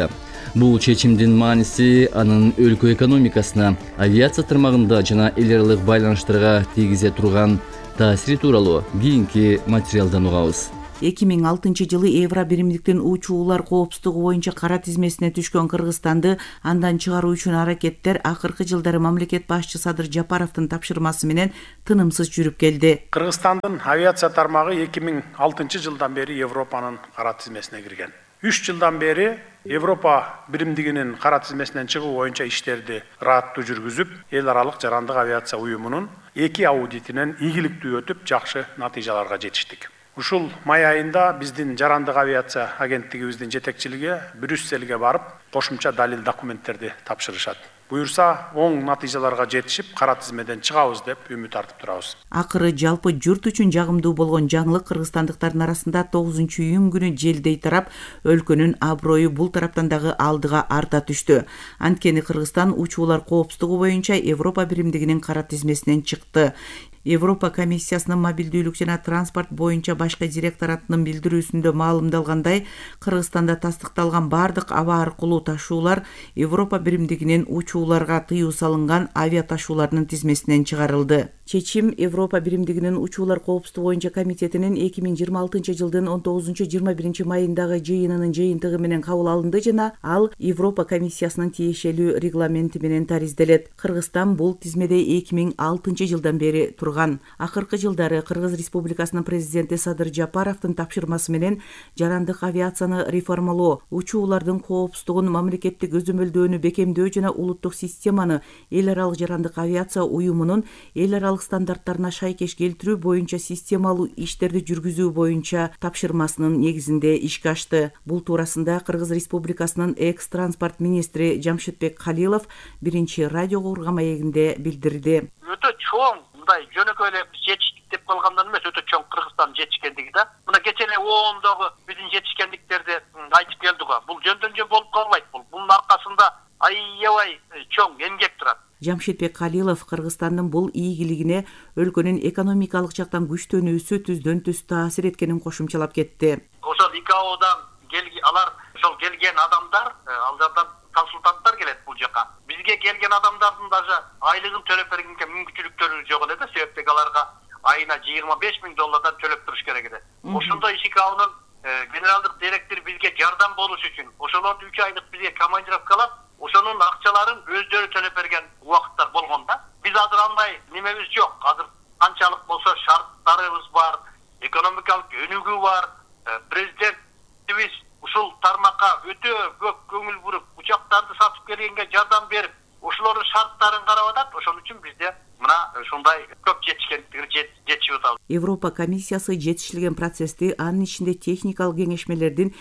S5: Бул чечимдин мааниси анын өлкө экономикасына, авиация тармагында жана эл аралык байланыштарга тийгизе турган таасири тууралуу кийинки материалдан угабыз.
S9: 2006 жылы Евро биримдиктин учуулар коопсуздугу боюнча кара тизмесине түшкөн Кыргызстанды андан чыгаруу үчүн аракеттер акыркы жылдары мамлекет башчы Садыр Жапаровдун тапшырмасы менен тынымсыз жүрүп келди.
S10: Кыргызстандын авиация тармагы 2006 жылдан бери Европанын кара тизмесине кирген. 3 жылдан бери Европа биримдигинин кара тизмесинен чыгуу боюнча иштерди ыраттуу жүргүзүп, эл аралык жарандык авиация уюмунун 2 аудитинен ийгиликтүү өтүп, жакшы натыйжаларга жетиштик. Ушул май айында биздин жарандык авиация агенттигибиздин жетекчилиги Брюсселге барып, кошумча далил документтерди тапшырышат. Буюрса, оң натыйжаларга жетишип, кара тизмеден чыгабыз деп үмүт артып турабыз.
S9: Акыры жалпы журт үчүн жагымдуу болгон жаңылык кыргызстандыктардын арасында 9-июнь күнү желдей тарап, өлкөнүн аброю бул тараптан дагы алдыга арта түштү. Анткени Кыргызстан учуулар коопсуздугу боюнча Европа биримдигинин кара тизмесинен чыкты. Европа комиссиясынын мобилдүүлүк жана транспорт боюнча башкы директоратынын билдирүүсүндө маалымдалгандай, Кыргызстанда тастыкталган бардык аба аркылуу ташуулар Европа биримдигинин учууларга тыюу салынган авиа ташуулардын тизмесинен чыгарылды. Чечим Европа биримдигинин учуулар коопсуздугу боюнча комитетинин 2026 жылдын 19-21 майындагы жыйынынын жыйынтыгы менен кабыл алынды жана ал Европа комиссиясынын тиешелүү регламенти менен таризделет. Кыргызстан бул тизмеде 2006 жылдан бери турган. Акыркы жылдары Кыргыз Республикасынын президенти Садыр Жапаровдун тапшырмасы менен жарандык авиацияны реформалоо, учуулардын коопсуздугун мамлекеттик өзөмөлдөөнү бекемдөө жана улуттук системаны эл аралык жарандык авиация уюмунун эл аралык стандарттарына шайкеш келтирүү боюнча системалуу иштерди жүргүзүү боюнча тапшырмасынын негизинде ишке ашты. Бул туурасында Кыргыз Республикасынын экс-транспорт министри Жамшитбек Калилов биринчи радиого урган маегинде билдирди.
S11: Өтө чоң мындай жөнөкөй эле жетиштик деп калгандан эмес, өтө чоң Кыргызстандын жетишкендиги да. Мына кече эле оондогу биздин жетишкендиктерди айтып келдик го. Бул жөндөн жөн болуп калбайт. Бунун аркасында аябай чоң эмгек турат.
S9: Жамшитбек Калилов Кыргызстандын бул ийгилигине өлкөнүн экономикалык жактан күчтөнүүсү түздөн түз таасир эткенин кошумчалап кетти.
S11: Ошол ИКАОдан алар ошол келген адамдар, алардан консультанттар келет бул жака. Бизге келген адамдардын даже айлыгын төлөп бергенге мүмкүнчүлүктөрү жок эле да, себептен аларга айына $25,000 төлөп туруш керек эле. Ошондой ИКАОнун генералдык директору бизге жардам болуш үчүн ошолорду 3 айлык бизге командировкалап, ошонун акчаларын өздөрү төлөп берген убакыттар болгон да. Биз азыр андай немебиз жок. Азыр канчалык болсо шарттарыбыз бар, экономикалык өнүгүү бар. Президентибиз ушул тармакка өтө көп көңүл буруп, учактарды сатып келгенге жардам берип, ошолордун шарттарын карап атат. Ошон үчүн бизде мына ушундай көп жетишкендиктерди жетишип атабыз.
S9: Европа комиссиясы жетишилген процессти, анын ичинде техникалык кеңешмелердин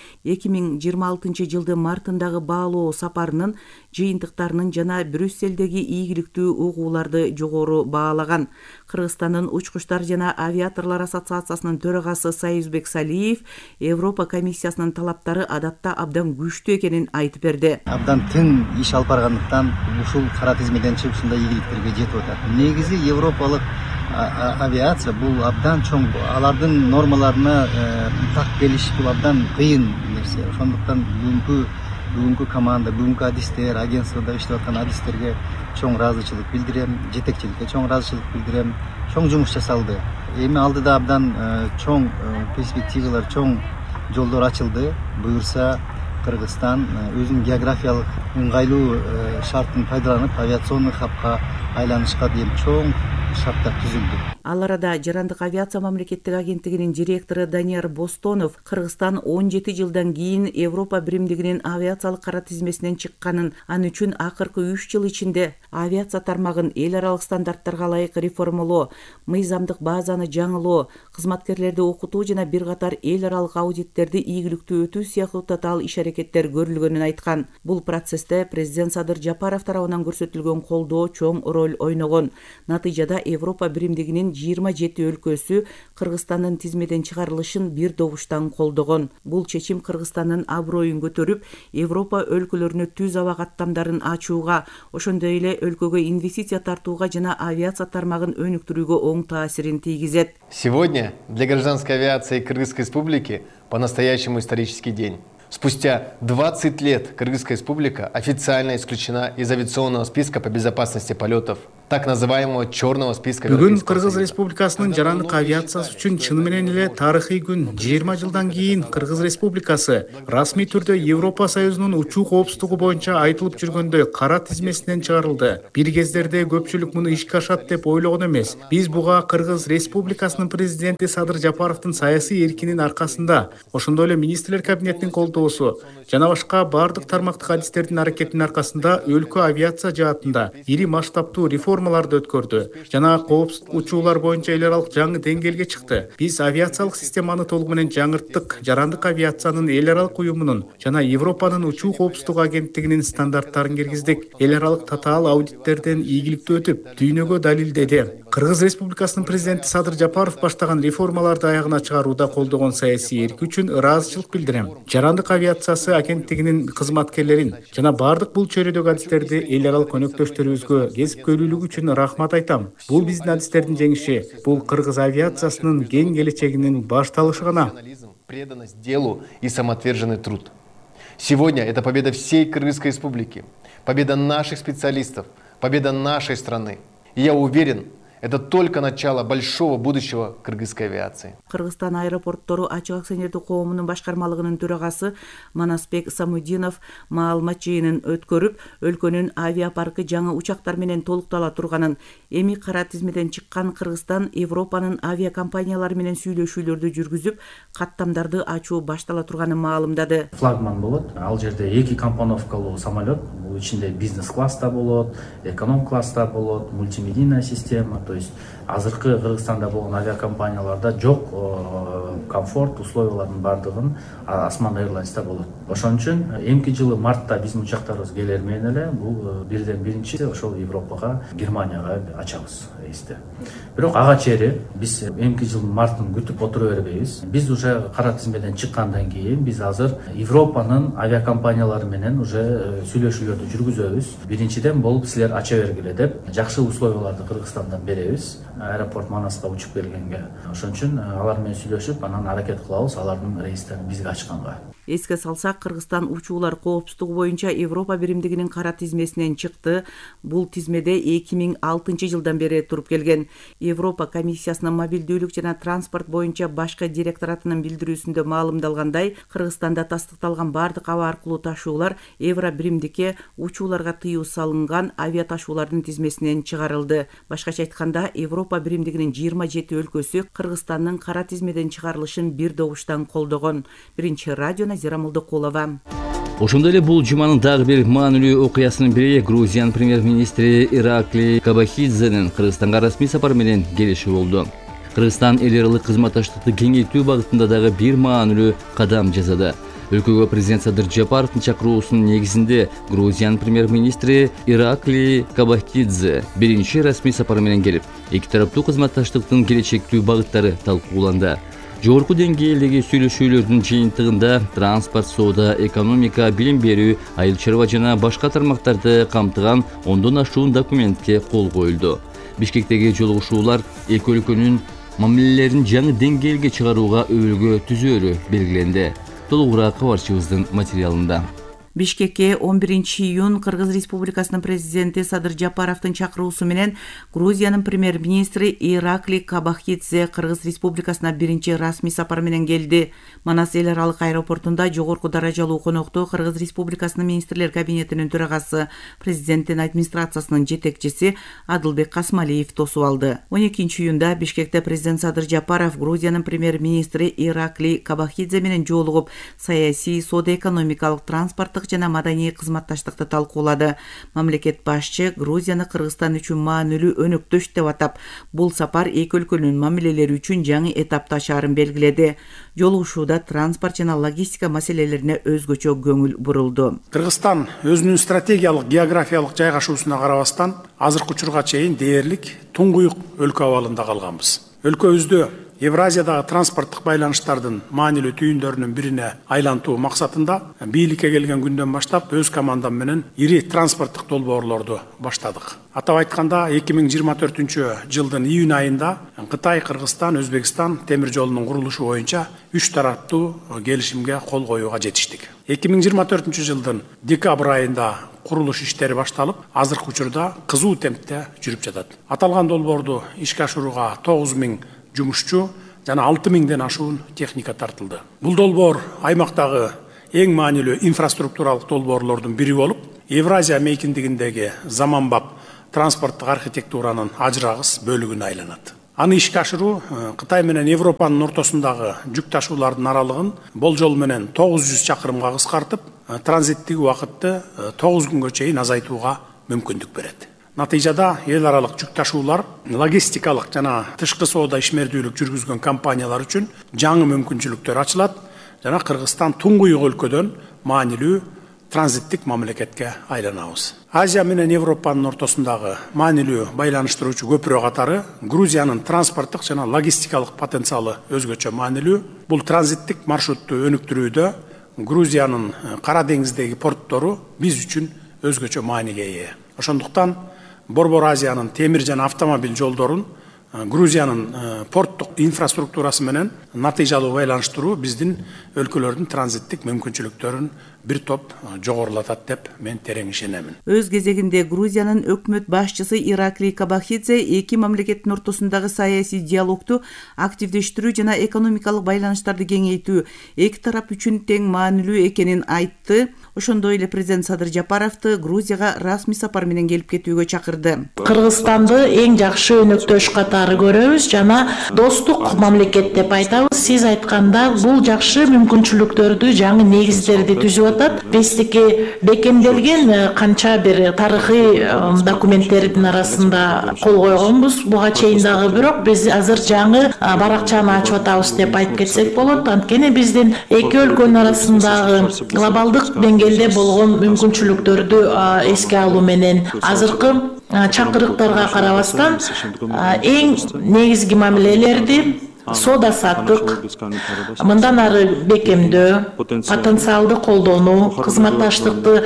S9: 2026 жылдын мартындагы баалоо сапарынын жыйынтыктарынын жана Брюсселдеги ийгиликтүү угууларды жогору баалаган. Кыргызстандын учкучтар жана авиаторлор ассоциациясынын төрагасы Союзбек Салиев Европа комиссиясынын талаптары адатта абдан күчтүү экенин айтып берди.
S12: Абдан тың иш алып баргандыктан ушул кара тизмеден чыгып ушундай ийгиликтерге жетип атат. Негизи европалык авиация бул абдан чоң, алардын нормаларына так келиш бул абдан кыйын нерсе. Ошондуктан бүгүнкү команда, бүгүнкү адистер, агентствода иштеп аткан адистерге чоң ыраазычылык билдирем, жетекчиликке чоң ыраазычылык билдирем. Чоң жумуш жасалды. Эми алдыда абдан чоң перспективалар, чоң жолдор ачылды. Буюрса Кыргызстан өзүнүн географиялык ыңгайлуу шартын пайдаланып, авиационный хабка айланышка дейин чоң шарттар түзүлдү.
S9: Ал арада жарандык авиация мамлекеттик агенттигинин директору Данияр Бостонов Кыргызстан 17 жылдан кийин Европа биримдигинин авиациялык кара тизмесинен чыкканын, ал үчүн акыркы 3 жыл ичинде авиация тармагын эл аралык стандарттарга ылайык реформалоо, мыйзамдык базаны жаңылоо, кызматкерлерди окутуу жана бир катар эл аралык аудиттерди ийгиликтүү өтүү сыяктуу татаал иш-аракеттер көрүлгөнүн айткан. Бул процессте президент Садыр Жапаров тарабынан көрсөтүлгөн колдоо чоң роль ойногон. Натыйжада Европа биримдигинин 27 өлкөсү Кыргызстандын тизмеден чыгарылышын бир добуштан колдогон. Бул чечим Кыргызстандын аброюн көтөрүп, Европа өлкөлөрүнө түз аба каттамдарын ачууга, ошондой эле өлкөгө инвестиция тартууга жана авиация тармагын өнүктүрүүгө оң таасирин тийгизет.
S13: Сегодня для гражданской авиации Кыргызской Республики по-настоящему исторический день. Спустя 20 лет Кыргызская республика официально исключена из авиационного списка по безопасности полетов, так называемого черного списка.
S14: Бүгін Кыргыз Республикасының жарандык авиациясы үчүн чыны менен эле тарыхый күн. 20 жылдан кийин Кыргыз Республикасы расмий түрдө Европа Союзунун учуу коопсуздугу боюнча айтылып жүргөндөй кара тизмесинен чыгарылды. Бир кездерде көпчүлүк муну ишке ашат деп ойлогон эмес. Биз буга Кыргыз Республикасынын президенти Садыр Жапаровдун саясий эркинин аркасында, ошондой эле министрлер кабинетинин колдоосу жана башка бардык тармактык адистердин аракетинин аркасында өлкө авиация жаатында ири масштабтуу реформаларды өткөрдү жана коопсуз учуулар боюнча эл аралык жаңы деңгээлге чыкты. Биз авиациялык системаны толугу менен жаңырттык. Жарандык авиациянын эл аралык уюмунун жана Европанын учуу коопсуздугу агенттигинин стандарттарын киргиздик. Эл аралык татаал аудиттерден ийгиликтүү өтүп, дүйнөгө далилдеди. Кыргыз Республикасынын президенти Садыр Жапаров баштаган реформаларды аягына чыгарууда колдогон саясий эрки үчүн ыраазычылык билдирем. Жарандык авиациясы агенттигинин кызматкерлерин жана бардык бул чөйрөдөгү адистерди эл аралык өнөктөштөрүбүзгө кесипкөйлүүлүгү үчүн рахмат айтам. Бул биздин адистердин жеңиши, бул Кыргыз авиациясынын кең келечегинин башталышы гана.
S13: Преданность делу и самоотверженный труд. Сегодня это победа всей Кыргызской республики, победа наших специалистов, победа нашей страны. И я уверен, это только начало большого будущего кыргызской авиации.
S9: Кыргызстан аэропорттору ачык акционердик коомунун башкармалыгынын төрагасы Манасбек Самудинов маалымат жыйынын өткөрүп, өлкөнүн авиапаркы жаңы учактар менен толуктала турганын, эми кара тизмеден чыккан Кыргызстан Европанын авиакомпаниялары менен сүйлөшүүлөрдү жүргүзүп, каттамдарды ачуу баштала турганын маалымдады.
S6: Флагман болот. Ал жерде 2 компоновкалуу самолет, бул ичинде бизнес-класста болот, эконом-класста болот, мультимедийная система. То есть азыркы Кыргызстанда болгон авиакомпанияларда жок комфорт условияларынын бардыгын Osman Airlines'та болот. Ошон үчүн эмки жылы мартта биздин учактарыбыз келер менен эле бул бирден биринчи ошол Европага, Германияга ачабыз рейсти. Бирок ага чейин биз эмки жылдын мартын күтүп отура бербейбиз. Биз уже кара тизмеден чыккандан кийин биз азыр Европанын авиакомпаниялары менен уже сүйлөшүүлөрдү жүргүзөбүз. Биринчиден болуп силер ача бергиле деп жакшы условияларды Кыргызстандан беребиз. Аэропорт Манаска учуп келгенге. Ошон үчүн алар менен сүйлөшүп, анан аракет кылабыз алардын рейстерин бизге ачканга.
S9: Эске салсак, Кыргызстан учуулар коопсуздугу боюнча Европа биримдигинин кара тизмесинен чыкты. Бул тизмеде 2006 жылдан бери туруп келген. Европа комиссиясынын мобилдүүлүк жана транспорт боюнча башкы директоратынын билдирүүсүндө маалымдалгандай, Кыргызстанда тастыкталган бардык аба аркылуу ташуулар Евро биримдикке учууларга тыюу салынган авиа ташуулардын тизмесинен чыгарылды. Башкача айтканда, Европа биримдигинин 27 өлкөсү Кыргызстандын кара тизмеден чыгарылышын бир добуштан колдогон. Биринчи радио Назира Молдокулова.
S5: Ошондой эле бул жуманын дагы бир маанилүү окуясынын бири Грузиянын премьер-министри Иракли Кабахидзенин Кыргызстанга расмий сапар менен келиши болду. Кыргызстан эл аралык кызматташтыкты кеңейтүү багытында дагы бир маанилүү кадам жасады. Өлкөгө президент Садыр Жапаровдун чакыруусунун негизинде Грузиянын премьер-министри Иракли Кабахидзе биринчи расмий сапар менен келип, эки тараптуу кызматташтыктын келечектүү багыттары талкууланды. Жогорку деңгээлдеги сүйлөшүүлөрдүн жыйынтыгында транспорт, соода, экономика, билим берүү, айыл чарба жана башка тармактарды камтыган 10дон ашуун документке кол коюлду. Бишкектеги жолугушуулар эки өлкөнүн мамилелерин жаңы деңгээлге чыгарууга өбөлгө түзөөрү белгиленди. Толугураак кабарчыбыздын материалында.
S9: Бишкекке 11 июнь Кыргыз Республикасынын президенти Садыр Жапаровдун чакыруусу менен Грузиянын премьер-министри Иракли Кабахидзе Кыргыз Республикасына биринчи расмий сапар менен келди. Манас эл аралык аэропортунда жогорку даражалуу конокту Кыргыз Республикасынын министрлер кабинетинин төрагасы, президенттин администрациясынын жетекчиси Адылбек Касмалиев тосуп алды. 12 июнда Бишкекте президент Садыр Жапаров Грузиянын премьер-министри Иракли Кабахидзе менен жолугуп, саясий, соода-экономикалык, транспорттук жана маданий кызматташтыкты талкуулады. Мамлекет башчы Грузияны Кыргызстан үчүн маанилүү өнөктөш деп атап, бул сапар эки өлкөнүн мамилелери үчүн жаңы этапты ачаарын белгиледи. Жолугушууда транспорт жана логистика маселелерине өзгөчө көңүл бурулду.
S10: Кыргызстан өзүнүн стратегиялык географиялык жайгашуусуна карабастан азыркы учурга чейин дээрлик туңгуюк өлкө абалында калганбыз. Өлкөбүздө Евразиядагы транспорттук байланыштардын маанилүү түйүндөрүнүн бирине айлантуу максатында бийликке келген күндөн баштап өз командам менен ири транспорттук долбоорлорду баштадык. Атап айтканда 2024 жылдын июнь айында Кытай, Кыргызстан, Өзбекстан темир жолунун курулушу боюнча 3 тараптуу келишимге кол коюуга жетиштик. 2024 жылдын декабрь айында курулуш иштери башталып, азыркы учурда кызуу темпте жүрүп жатат. Аталган долбоорду ишке ашырууга 9000 жумушчу жана 6000ден ашуун техника тартылды. Бул долбоор аймактагы эң маанилүү инфраструктуралык долбоорлордун бири болуп, Евразия мейкиндигиндеги заманбап транспорттук архитектуранын ажырагыс бөлүгүнө айланат. Аны ишке ашыруу Кытай менен Европанын ортосундагы жүк ташуулардын аралыгын болжол менен 900 чакырымга кыскартып, транзиттик убакытты 9 күнгө чейин азайтууга мүмкүндүк берет. Натыйжада эл аралык жүк ташуулар, логистикалык жана тышкы соода ишмердүүлүк жүргүзгөн компаниялар үчүн жаңы мүмкүнчүлүктөр ачылат жана Кыргызстан туңгуюк өлкөдөн маанилүү транзиттик мамлекетке айланабыз. Азия менен Европанын ортосундагы маанилүү байланыштыруучу көпүрө катары Грузиянын транспорттук жана логистикалык потенциалы өзгөчө маанилүү. Бул транзиттик маршрутту өнүктүрүүдө Грузиянын Кара деңиздеги порттору биз үчүн өзгөчө мааниге ээ. Ошондуктан Борбор Азиянын темир жана автомобиль жолдорун Грузиянын порттук инфраструктурасы менен натыйжалуу байланыштыруу биздин өлкөлөрдүн транзиттик мүмкүнчүлүктөрүн бир топ жогорулатат деп мен терең ишенемин.
S9: Өз кезегинде Грузиянын өкмөт башчысы Ираклий Кабахидзе эки мамлекеттин ортосундагы саясий диалогду активдештирүү жана экономикалык байланыштарды кеңейтүү эки тарап үчүн тең маанилүү экенин айтты. Ошондой эле президент Садыр Жапаровду Грузияга расмий сапар менен келип кетүүгө чакырды.
S15: Кыргызстанды эң жакшы өнөктөш катары көрөбүз жана достук мамлекет деп айтабыз. Сиз айтканда бул жакшы мүмкүнчүлүктөрдү, жаңы негиздерди түзүп атат. Биздики бекемделген канча бир тарыхый документтердин арасында кол койгонбуз. Буга чейин дагы бирок биз азыр жаңы баракчаны ачып атабыз деп айтып кетсек болот. Анткени биздин эки өлкөнүн арасындагы глобалдык деңгээлде болгон мүмкүнчүлүктөрдү эске алуу менен азыркы чакырыктарга карабастан эң негизги мамилелерди соода саттык, мындан ары бекемдөө, потенциалды колдонуу, кызматташтыкты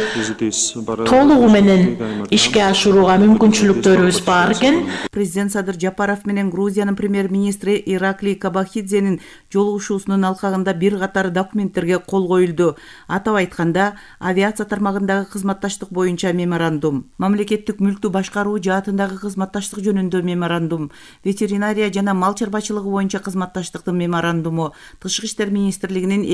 S15: толугу менен ишке ашырууга мүмкүнчүлүктөрүбүз бар экен.
S9: Президент Садыр Жапаров менен Грузиянын премьер-министри Ираклий Кабахидзенин жолугушуусунун алкагында бир катар документтерге кол коюлду. Атап айтканда, авиация тармагындагы кызматташтык боюнча меморандум, мамлекеттик мүлктү башкаруу жаатындагы кызматташтык жөнүндө меморандум, ветеринария жана мал чарбачылыгы боюнча кызматташтыктын меморандуму, Тышкы иштер министрлигинин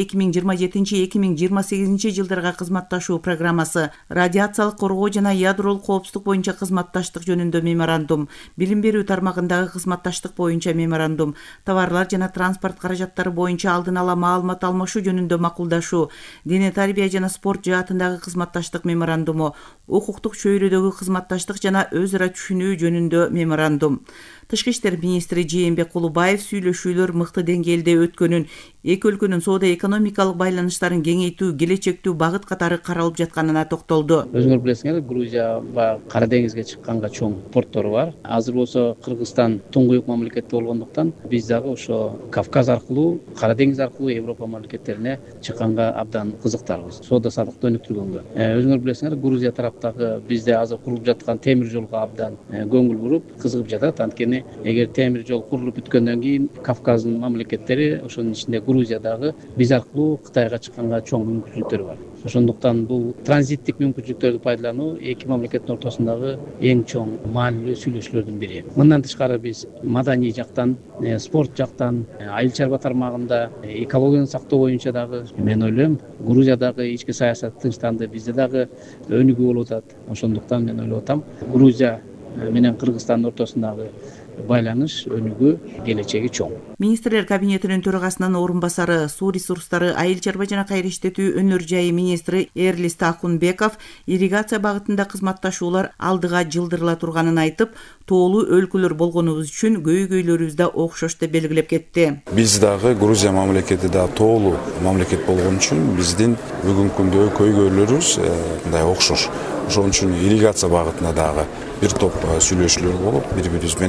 S9: 2027-2028 жылдарга кызматташуу программасы, радиациялык коргоо жана ядролук коопсуздук боюнча кызматташтык жөнүндө меморандум, билим берүү тармагындагы кызматташтык боюнча меморандум, товарлар жана транспорт каражаттары боюнча алдын ала маалымат алмашуу жөнүндө макулдашуу, дене тарбия жана спорт жаатындагы кызматташтык меморандуму, укуктук чөйрөдөгү кызматташтык жана өз ара түшүнүү жөнүндө меморандум. Тышкы иштер министри Жээнбек Кулубаев сүйлөшүүлөр мыкты деңгээлде өткөнүн, эки өлкөнүн соода экономикалык байланыштарын кеңейтүү келечектүү багыт катары каралып жатканына токтолду.
S7: Өзүңөр билесиңер, Грузия Кара деңизге чыкканга чоң портору бар. Азыр болсо Кыргызстан туңгуюк мамлекет болгондуктан биз дагы ошо Кавказ аркылуу, Кара деңиз аркылуу Европа мамлекеттерине чыкканга абдан кызыктарбыз. Соода саттыкты өнүктүргөнгө. Өзүңөр билесиңер, Грузия тараптагы бизде азыр курулуп жаткан темир жолго абдан көңүл буруп, кызыгып жатат. Анткени эгер темир жол курулуп бүткөндөн кийин Кавказдын мамлекеттери, ошонун ичинде Грузиядагы биз аркылуу Кытайга чыкканга чоң мүмкүнчүлүктөр бар. Ошондуктан бул транзиттик мүмкүнчүлүктөрдү пайдалануу эки мамлекеттин ортосундагы эң чоң маанилүү сүйлөшүүлөрдүн бири. Мындан тышкары биз маданий жактан, спорт жактан, айыл чарба тармагында, экологияны сактоо боюнча дагы мен ойлойм, Грузиядагы ички саясат тынчтанды, бизде дагы өнүгүү болуп атат. Ошондуктан мен ойлоп атам, Грузия менен Кыргызстандын ортосундагы байланыш, өнүгүү келечеги чоң.
S9: Министрлер кабинетинин төрагасынын орун басары, суу ресурстары, айыл чарба жана кайра иштетүү өнөр жайы министри Эрлис Тахунбеков ирригация багытында кызматташуулар алдыга жылдырыла турганын айтып, тоолуу өлкөлөр болгонубуз үчүн көйгөйлөрүбүз да окшош деп белгилеп кетти.
S16: Биз дагы Грузия мамлекети да тоолуу мамлекет болгон үчүн биздин бүгүнкү күндөгү көйгөйлөрүбүз мындай окшош. Ошон үчүн ирригация багытында дагы бир топ сүйлөшүүлөр болуп, бири-бирибиз менен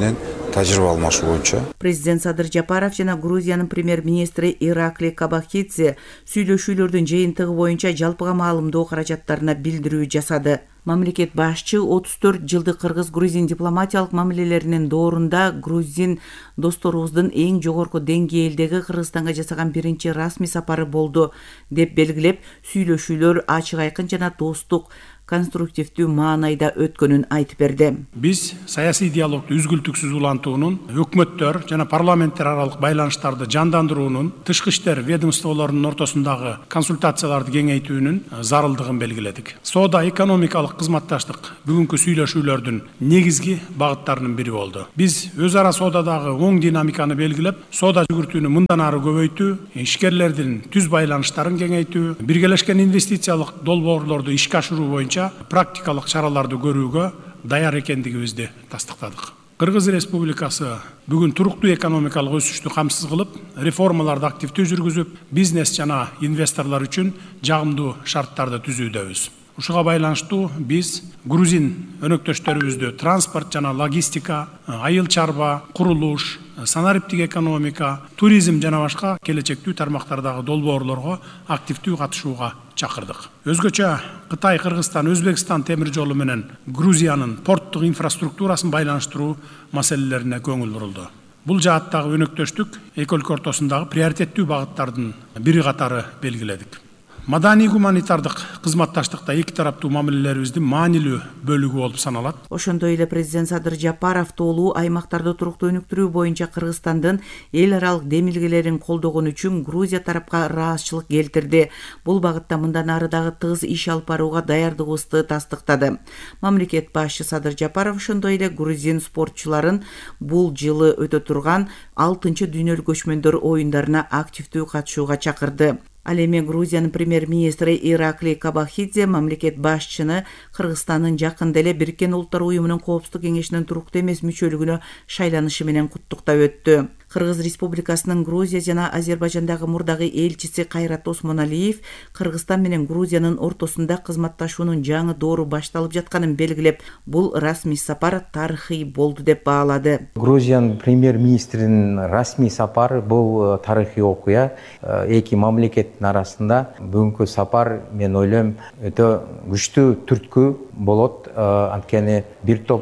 S16: тажрыйба алмашуу боюнча.
S9: Президент Садыр Жапаров жана Грузиянын премьер-министри Ираклий Кабахидзе сүйлөшүүлөрдүн жыйынтыгы боюнча жалпыга маалымдоо каражаттарына билдирүү жасады. Мамлекет башчы 34 жылдык кыргыз-грузин дипломатиялык мамилелеринин доорунда грузин досторубуздун эң жогорку деңгээлдеги Кыргызстанга жасаган биринчи расмий сапары болду деп белгилеп, сүйлөшүүлөр ачык айкын жана достук конструктивдүү маанайда өткөнүн айтып берди.
S10: Биз саясий диалогду үзгүлтүксүз улантуунун, өкмөттөр жана парламенттер аралык байланыштарды жандандыруунун, тышкы иштер ведомстволорунун ортосундагы консультацияларды кеңейтүүнүн зарылдыгын белгиледик. Соода экономикалык кызматташтык бүгүнкү сүйлөшүүлөрдүн негизги багыттарынын бири болду. Биз өз ара соодадагы оң динамиканы белгилеп, соода жүгүртүүнү мындан ары көбөйтүү, ишкерлердин түз байланыштарын кеңейтүү, биргелешкен инвестициялык долбоорлорду ишке ашыруу боюнча практикалык чараларды көрүүгө даяр экендигибизди тастыктадык. Кыргыз Республикасы бүгүн туруктуу экономикалык өсүштү камсыз кылып, реформаларды активдүү жүргүзүп, бизнес жана инвесторлор үчүн жагымдуу шарттарды түзүүдөбүз. Ушуга байланыштуу биз грузин өнөктөштөрүбүздү транспорт жана логистика, айыл чарба, курулуш, санариптик экономика, туризм жана башка келечектүү тармактардагы долбоорлорго активдүү катышууга чакырдык. Өзгөчө Кытай, Кыргызстан, Өзбекстан темир жолу менен Грузиянын порттук инфраструктурасын байланыштыруу маселелерине көңүл бурулду. Бул жааттагы өнөктөштүк эки өлкө ортосундагы приоритеттүү багыттардын бири катары белгиледик. Маданий гуманитардык кызматташтыкта эки тараптуу мамилелерибиздин маанилүү бөлүгү болуп саналат.
S9: Ошондой эле президент Садыр Жапаров тоолуу аймактарды туруктуу өнүктүрүү боюнча Кыргызстандын эл аралык демилгелерин колдогон үчүн Грузия тарапка ыраазычылык келтирди. Бул багытта мындан ары дагы тыгыз иш алып барууга даярдыгыбызды тастыктады. Мамлекет башчы Садыр Жапаров ошондой эле грузин спортчуларын бул жылы өтө турган 6-чы дүйнөлүк көчмөндөр оюндарына активдүү катышууга чакырды. Ал эми Грузиянын премьер-министри Ираклий Кабахидзе мамлекет башчыны Кыргызстандын жакында эле Бириккен Улуттар уюмунун Коопсуздук кеңешинин туруктуу эмес мүчөлүгүнө шайланышы менен куттуктап өттү. Кыргыз Республикасынын Грузия жана Азербайжандагы мурдагы элчиси Кайрат Осмоналиев Кыргызстан менен Грузиянын ортосунда кызматташуунун жаңы доору башталып жатканын белгилеп, бул расмий сапар тарыхый болду деп баалады.
S17: Грузиянын премьер-министринин расмий сапары бул тарыхый окуя. Эки мамлекеттин арасында бүгүнкү сапар, мен ойлойм, өтө күчтүү түрткү болот. Анткени бир топ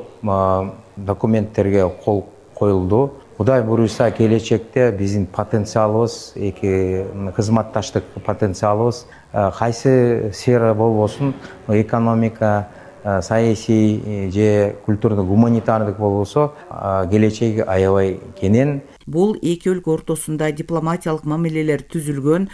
S17: документтерге кол коюлду. Кудай буюрса, келечекте биздин потенциалыбыз, эки кызматташтык потенциалыбыз кайсы сфера болбосун, экономика, саясий же культурдук, гуманитардык болбосо, келечеги аябай кенен.
S9: Бул эки өлкө ортосунда дипломатиялык мамилелер түзүлгөн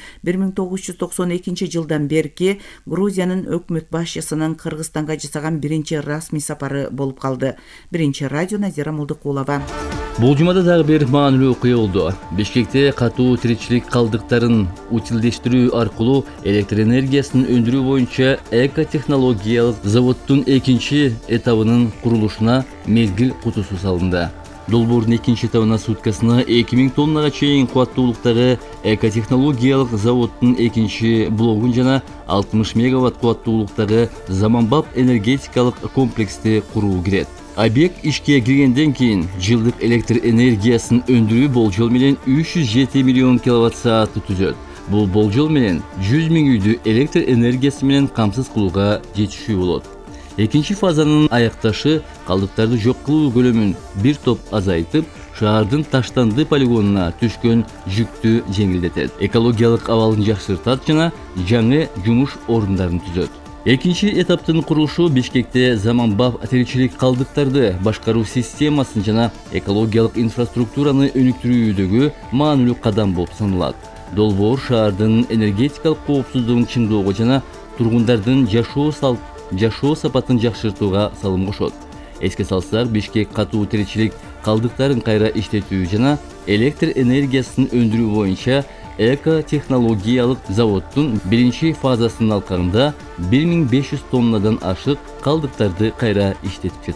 S9: 1992 жылдан берки Грузиянын өкмөт башчысынын Кыргызстанга жасаган биринчи расмий сапары болуп калды. Биринчи радио Назира Молдукулова.
S5: Бул жумада дагы бир маанилүү окуя болду. Бишкекте катуу тиричилик калдыктарын утилдештирүү аркылуу электр энергиясын өндүрүү боюнча экотехнологиялык заводдун экинчи этабынын курулушуна мезгил кутусу салынды. Долбоордун экинчи этабына суткасына 2000 тоннага чейин кубаттуулуктагы экотехнологиялык заводдун экинчи блогун жана 60 мегаватт кубаттуулуктагы заманбап энергетикалык комплексти куруу кирет. Объект ишке киргенден кийин жылдык электр энергиясын өндүрүү болжол менен 307 миллион киловатт саатты түзөт. Бул болжол менен 100 миң үйдү электр энергиясы менен камсыз кылууга жетишүү болот. Экинчи фазанын аякташы калдыктарды жок кылуу көлөмүн бир топ азайтып, шаардын таштанды полигонуна түшкөн жүктү жеңилдетет, экологиялык абалын жакшыртат жана жаңы жумуш орундарын түзөт. Экинчи этаптын курулушу Бишкекте заманбап тиричилик калдыктарды башкаруу системасын жана экологиялык инфраструктураны өнүктүрүүдөгү маанилүү кадам болуп саналат. Долбоор шаардын энергетикалык коопсуздугун чыңдоого жана тургундардын жашоо сапатын жакшыртууга салым кошот. Эске салсак, Бишкек катуу тиричилик калдыктарын кайра иштетүү жана электр энергиясын өндүрүү боюнча экотехнологиялык заводдун биринчи фазасынын алкагында 1500 тоннадан ашык калдыктарды кайра иштетип жатат.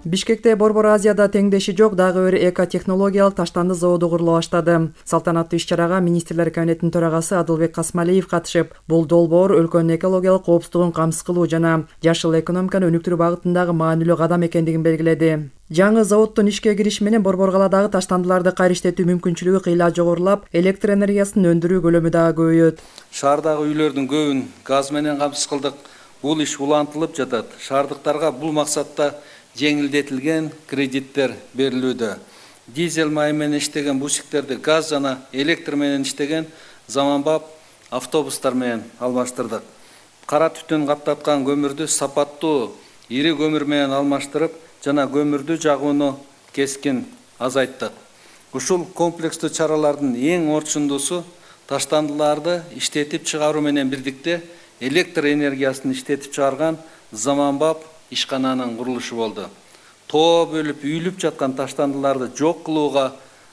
S18: Бишкекте Борбор Азияда теңдеши жок дагы бир экотехнологиялык таштанды заводу курулуп баштады. Салтанаттуу иш-чарага министрлер кабинетинин төрагасы Адылбек Касмалиев катышып, бул долбоор өлкөнүн экологиялык коопсуздугун камсыз кылуу жана жашыл экономиканы өнүктүрүү багытындагы маанилүү кадам экендигин белгиледи. Жаңы заводдун ишке кириши менен Борбор калаадагы таштандыларды кайра иштетүү мүмкүнчүлүгү кыйла жогорулап, электр энергиясын өндүрүү көлөмү дагы көбөйөт.
S8: Шаардагы үйлөрдүн көбүн газ менен камсыз кылдык. Бул иш улантылып жатат. Шаардыктарга бул максатта жеңилдетилген кредиттер берилүүдө. Дизель май менен иштеген бусиктерди газ жана электр менен иштеген заманбап автобустар менен алмаштырдык. Кара түтүн каптаткан көмүрдү сапаттуу ири көмүр менен алмаштырып, жана көмүрдү жагууну кескин азайттык. Ушул комплекстүү чаралардын эң орчундуусу таштандыларды иштетип чыгаруу менен бирдикте электр энергиясын иштетип чыгарган заманбап ишкананын курулушу болду. Тоо бөлүп үйүлүп жаткан таштандыларды жок кылууга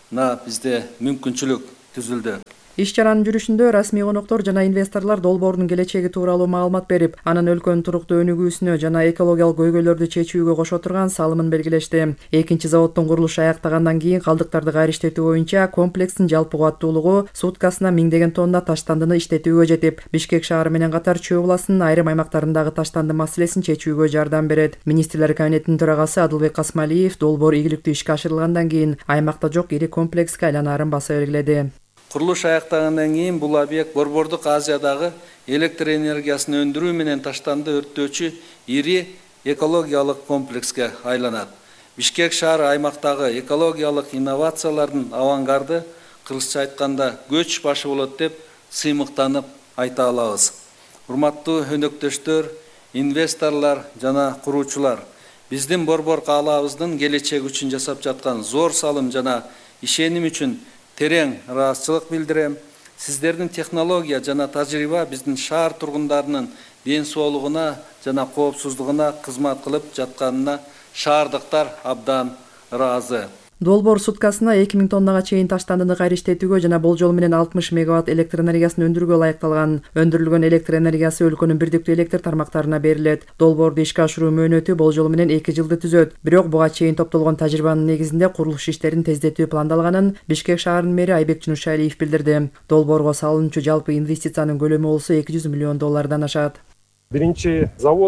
S8: бизде мүмкүнчүлүк түзүлдү.
S18: Иш-чаранын жүрүшүндө расмий коноктор жана инвесторлор долбоордун келечеги тууралуу маалымат берип, анын өлкөнүн туруктуу өнүгүүсүнө жана экологиялык көйгөйлөрдү чечүүгө кошо турган салымын белгилешти. Экинчи заводдун курулушу аяктагандан кийин калдыктарды кайра иштетүү боюнча комплекстин жалпы кубаттуулугу суткасына 1000 деген тонна таштандыны иштетүүгө жетип, Бишкек шаары менен катар Чүй областынын айрым аймактарындагы таштанды маселесин чечүүгө жардам берет. Министрлер кабинетинин төрагасы Адылбек Касмалиев долбоор ийгиликтүү ишке ашырылгандан кийин аймакта жок ири комплекске айланаарын баса белгиледи.
S8: Курулуш аяктагандан кийин бул объект Борбордук Азиядагы электр энергиясын өндүрүү менен таштанды өрттөөчү ири экологиялык комплекске айланат. Бишкек шаары аймактагы экологиялык инновациялардын авангарды, кыргызча айтканда көч башы болот деп сыймыктанып айта алабыз. Урматтуу өнөктөштөр, инвесторлор жана куруучулар, биздин Борбор каалабыздын келечеги үчүн жасап жаткан зор салым жана ишеним үчүн терең ыраазычылык билдирем. Сиздердин технология жана тажрыйба биздин шаар тургундарынын ден соолугуна жана коопсуздугуна кызмат кылып жатканына шаардыктар абдан ыраазы.
S18: Долбоор суткасына 2000 тоннага чейин таштандыны кайра иштетүүгө жана болжол менен 60 мегаватт электр энергиясын өндүрүүгө ылайыкталган. Өндүрүлгөн электр энергиясы өлкөнүн бирдиктүү электр тармактарына берилет. Долбоорду ишке ашыруу мөөнөтү болжол менен 2 жылды түзөт. Бирок буга чейин топтолгон тажрыйбанын негизинде курулуш иштерин тездетүү пландалганын Бишкек шаарынын мэри Айбек Жунушалиев билдирди. Долбоорго салынчу жалпы инвестициянын көлөмү болсо 200 миллион доллардан ашат.
S19: Биринчи завод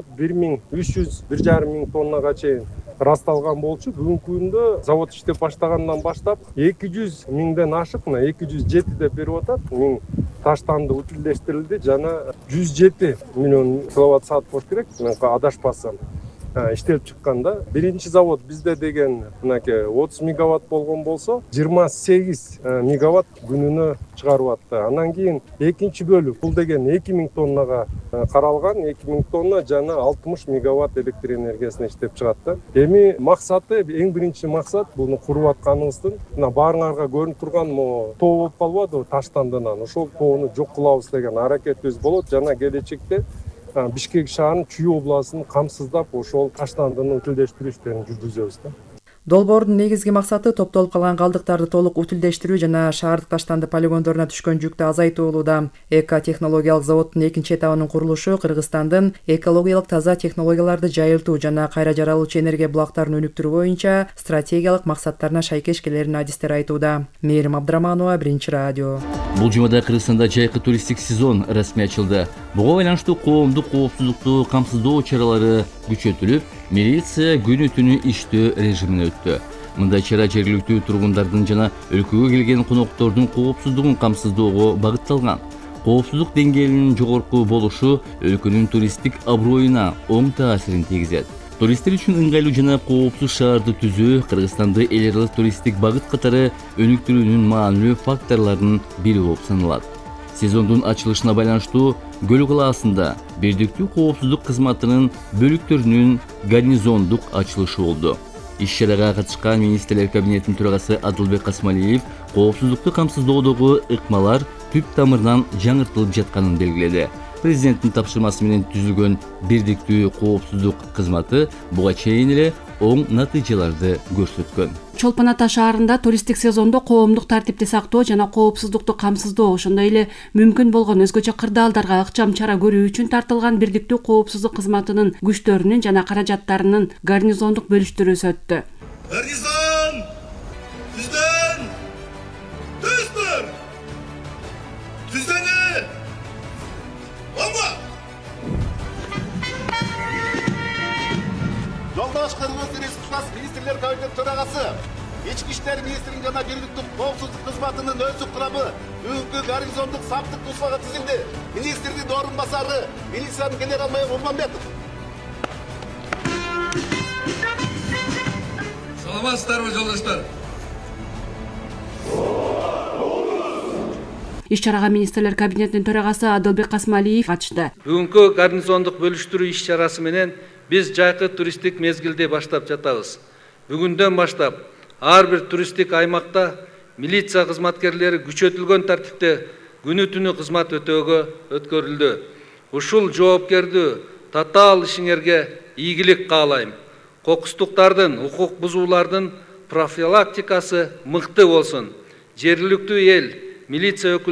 S19: 1300-1,5 миң тоннага чейин расталган болчу. Бүгүнкү күндө завод иштеп баштагандан баштап 200 миңден ашык, 207 деп берип атат. Миң таштанды утилдештирилди жана 107 миллион киловатт саат болуш керек. Мен адашпасам иштелип чыкканда. Биринчи завод бизде деген 30 мегаватт болгон болсо, 28 мегаватт күнүнө чыгарып атты. Андан кийин экинчи бөлүк бул деген 2000 тоннага каралган, 2000 тонна жана 60 мегаватт электр энергиясын иштеп чыгат. Эми максаты, эң биринчи максат буну куруп атканыбыздын, баарыңарга көрүнүп турган тоо болуп калбадыбы таштандынан. Ошол тоону жок кылабыз деген аракетибиз болот жана келечекте Бишкек шаарынын Чүй областын камсыздап ошол таштандыны утилдештирүү иштерин жүргүзөбүз.
S18: Долбоордун негизги максаты топтолуп калган калдыктарды толук утилдештирүү жана шаардык таштанды полигондоруна түшкөн жүктү азайтуу болууда. Эко-технологиялык заводдун экинчи этабынын курулушу Кыргызстандын экологиялык таза технологияларды жайылтуу жана кайра жаралуучу энергия булактарын өнүктүрүү боюнча стратегиялык максаттарына шайкеш келерин адистер айтууда. Мээрим Абдраманова, Биринчи радио.
S5: Бул жумада Кыргызстанда жайкы туристтик сезон расмий ачылды. Буга байланыштуу коомдук коопсуздукту камсыздоо чаралары күчөтүлүп, милиция күнү түнү иштөө режимине өттү. Мындай чара жергиликтүү тургундардын жана өлкөгө келген коноктордун коопсуздугун камсыздоого багытталган. Коопсуздук деңгээлинин жогорку болушу өлкөнүн туристтик аброюна оң таасирин тийгизет. Туристтер үчүн ыңгайлуу жана коопсуз шаарды түзүү Кыргызстанды эл аралык туристтик багыт катары өнүктүрүүнүн маанилүү факторлорунун бири болуп саналат. Сезондун ачылышына байланыштуу Көл калаасында бирдиктүү коопсуздук кызматынын бөлүктөрүнүн гарнизондук ачылышы болду. Иш-чарага катышкан министрлер кабинетинин төрагасы Адылбек Касмалиев коопсуздукту камсыздоодогу ыкмалар түп тамырынан жаңыртылып жатканын белгиледи. Президенттин тапшырмасы менен түзүлгөн бирдиктүү коопсуздук кызматы буга чейин эле оң натыйжаларды көрсөткөн.
S20: Чолпон Ата шаарында туристтик сезондо коомдук тартипти сактоо жана коопсуздукту камсыздоо, ошондой эле мүмкүн болгон өзгөчө кырдаалдарга ыкчам чара көрүү үчүн тартылган бирдиктүү коопсуздук кызматынын күчтөрүнүн жана каражаттарынын гарнизондук бөлүштүрүүсү өттү.
S21: Гарнизон! Түздөн! Түздүр! Түздөнү! Бомба!
S22: Жолдош Кыргыз Республикасы Министрлер Кабинети төрагасы, Ички иштер министринин жана бирдиктүү коопсуздук кызматынын өздүк курамы бүгүнкү гарнизондук саптык нускага тизилди. Министрдин орун басары милициянын генерал-майор Урманбетов.
S21: Саламатсыздарбы, жолдоштор?
S20: Иш-чарага Министрлер Кабинетинин төрагасы Адылбек Касмалиев катышты.
S8: Бүгүнкү гарнизондук бөлүштүрүү иш-чарасы менен биз жайкы туристтик мезгилди баштап жатабыз. Бүгүндөн баштап ар бир туристтик аймакта милиция кызматкерлери күчөтүлгөн тартипте күнү-түнү кызмат өткөрүлдү. Ушул жоопкердүү татаал ишиңерге ийгилик каалайм. Кокустуктардын, укук бузуулардын профилактикасы мыкты болсун. Жергиликтүү эл, милиция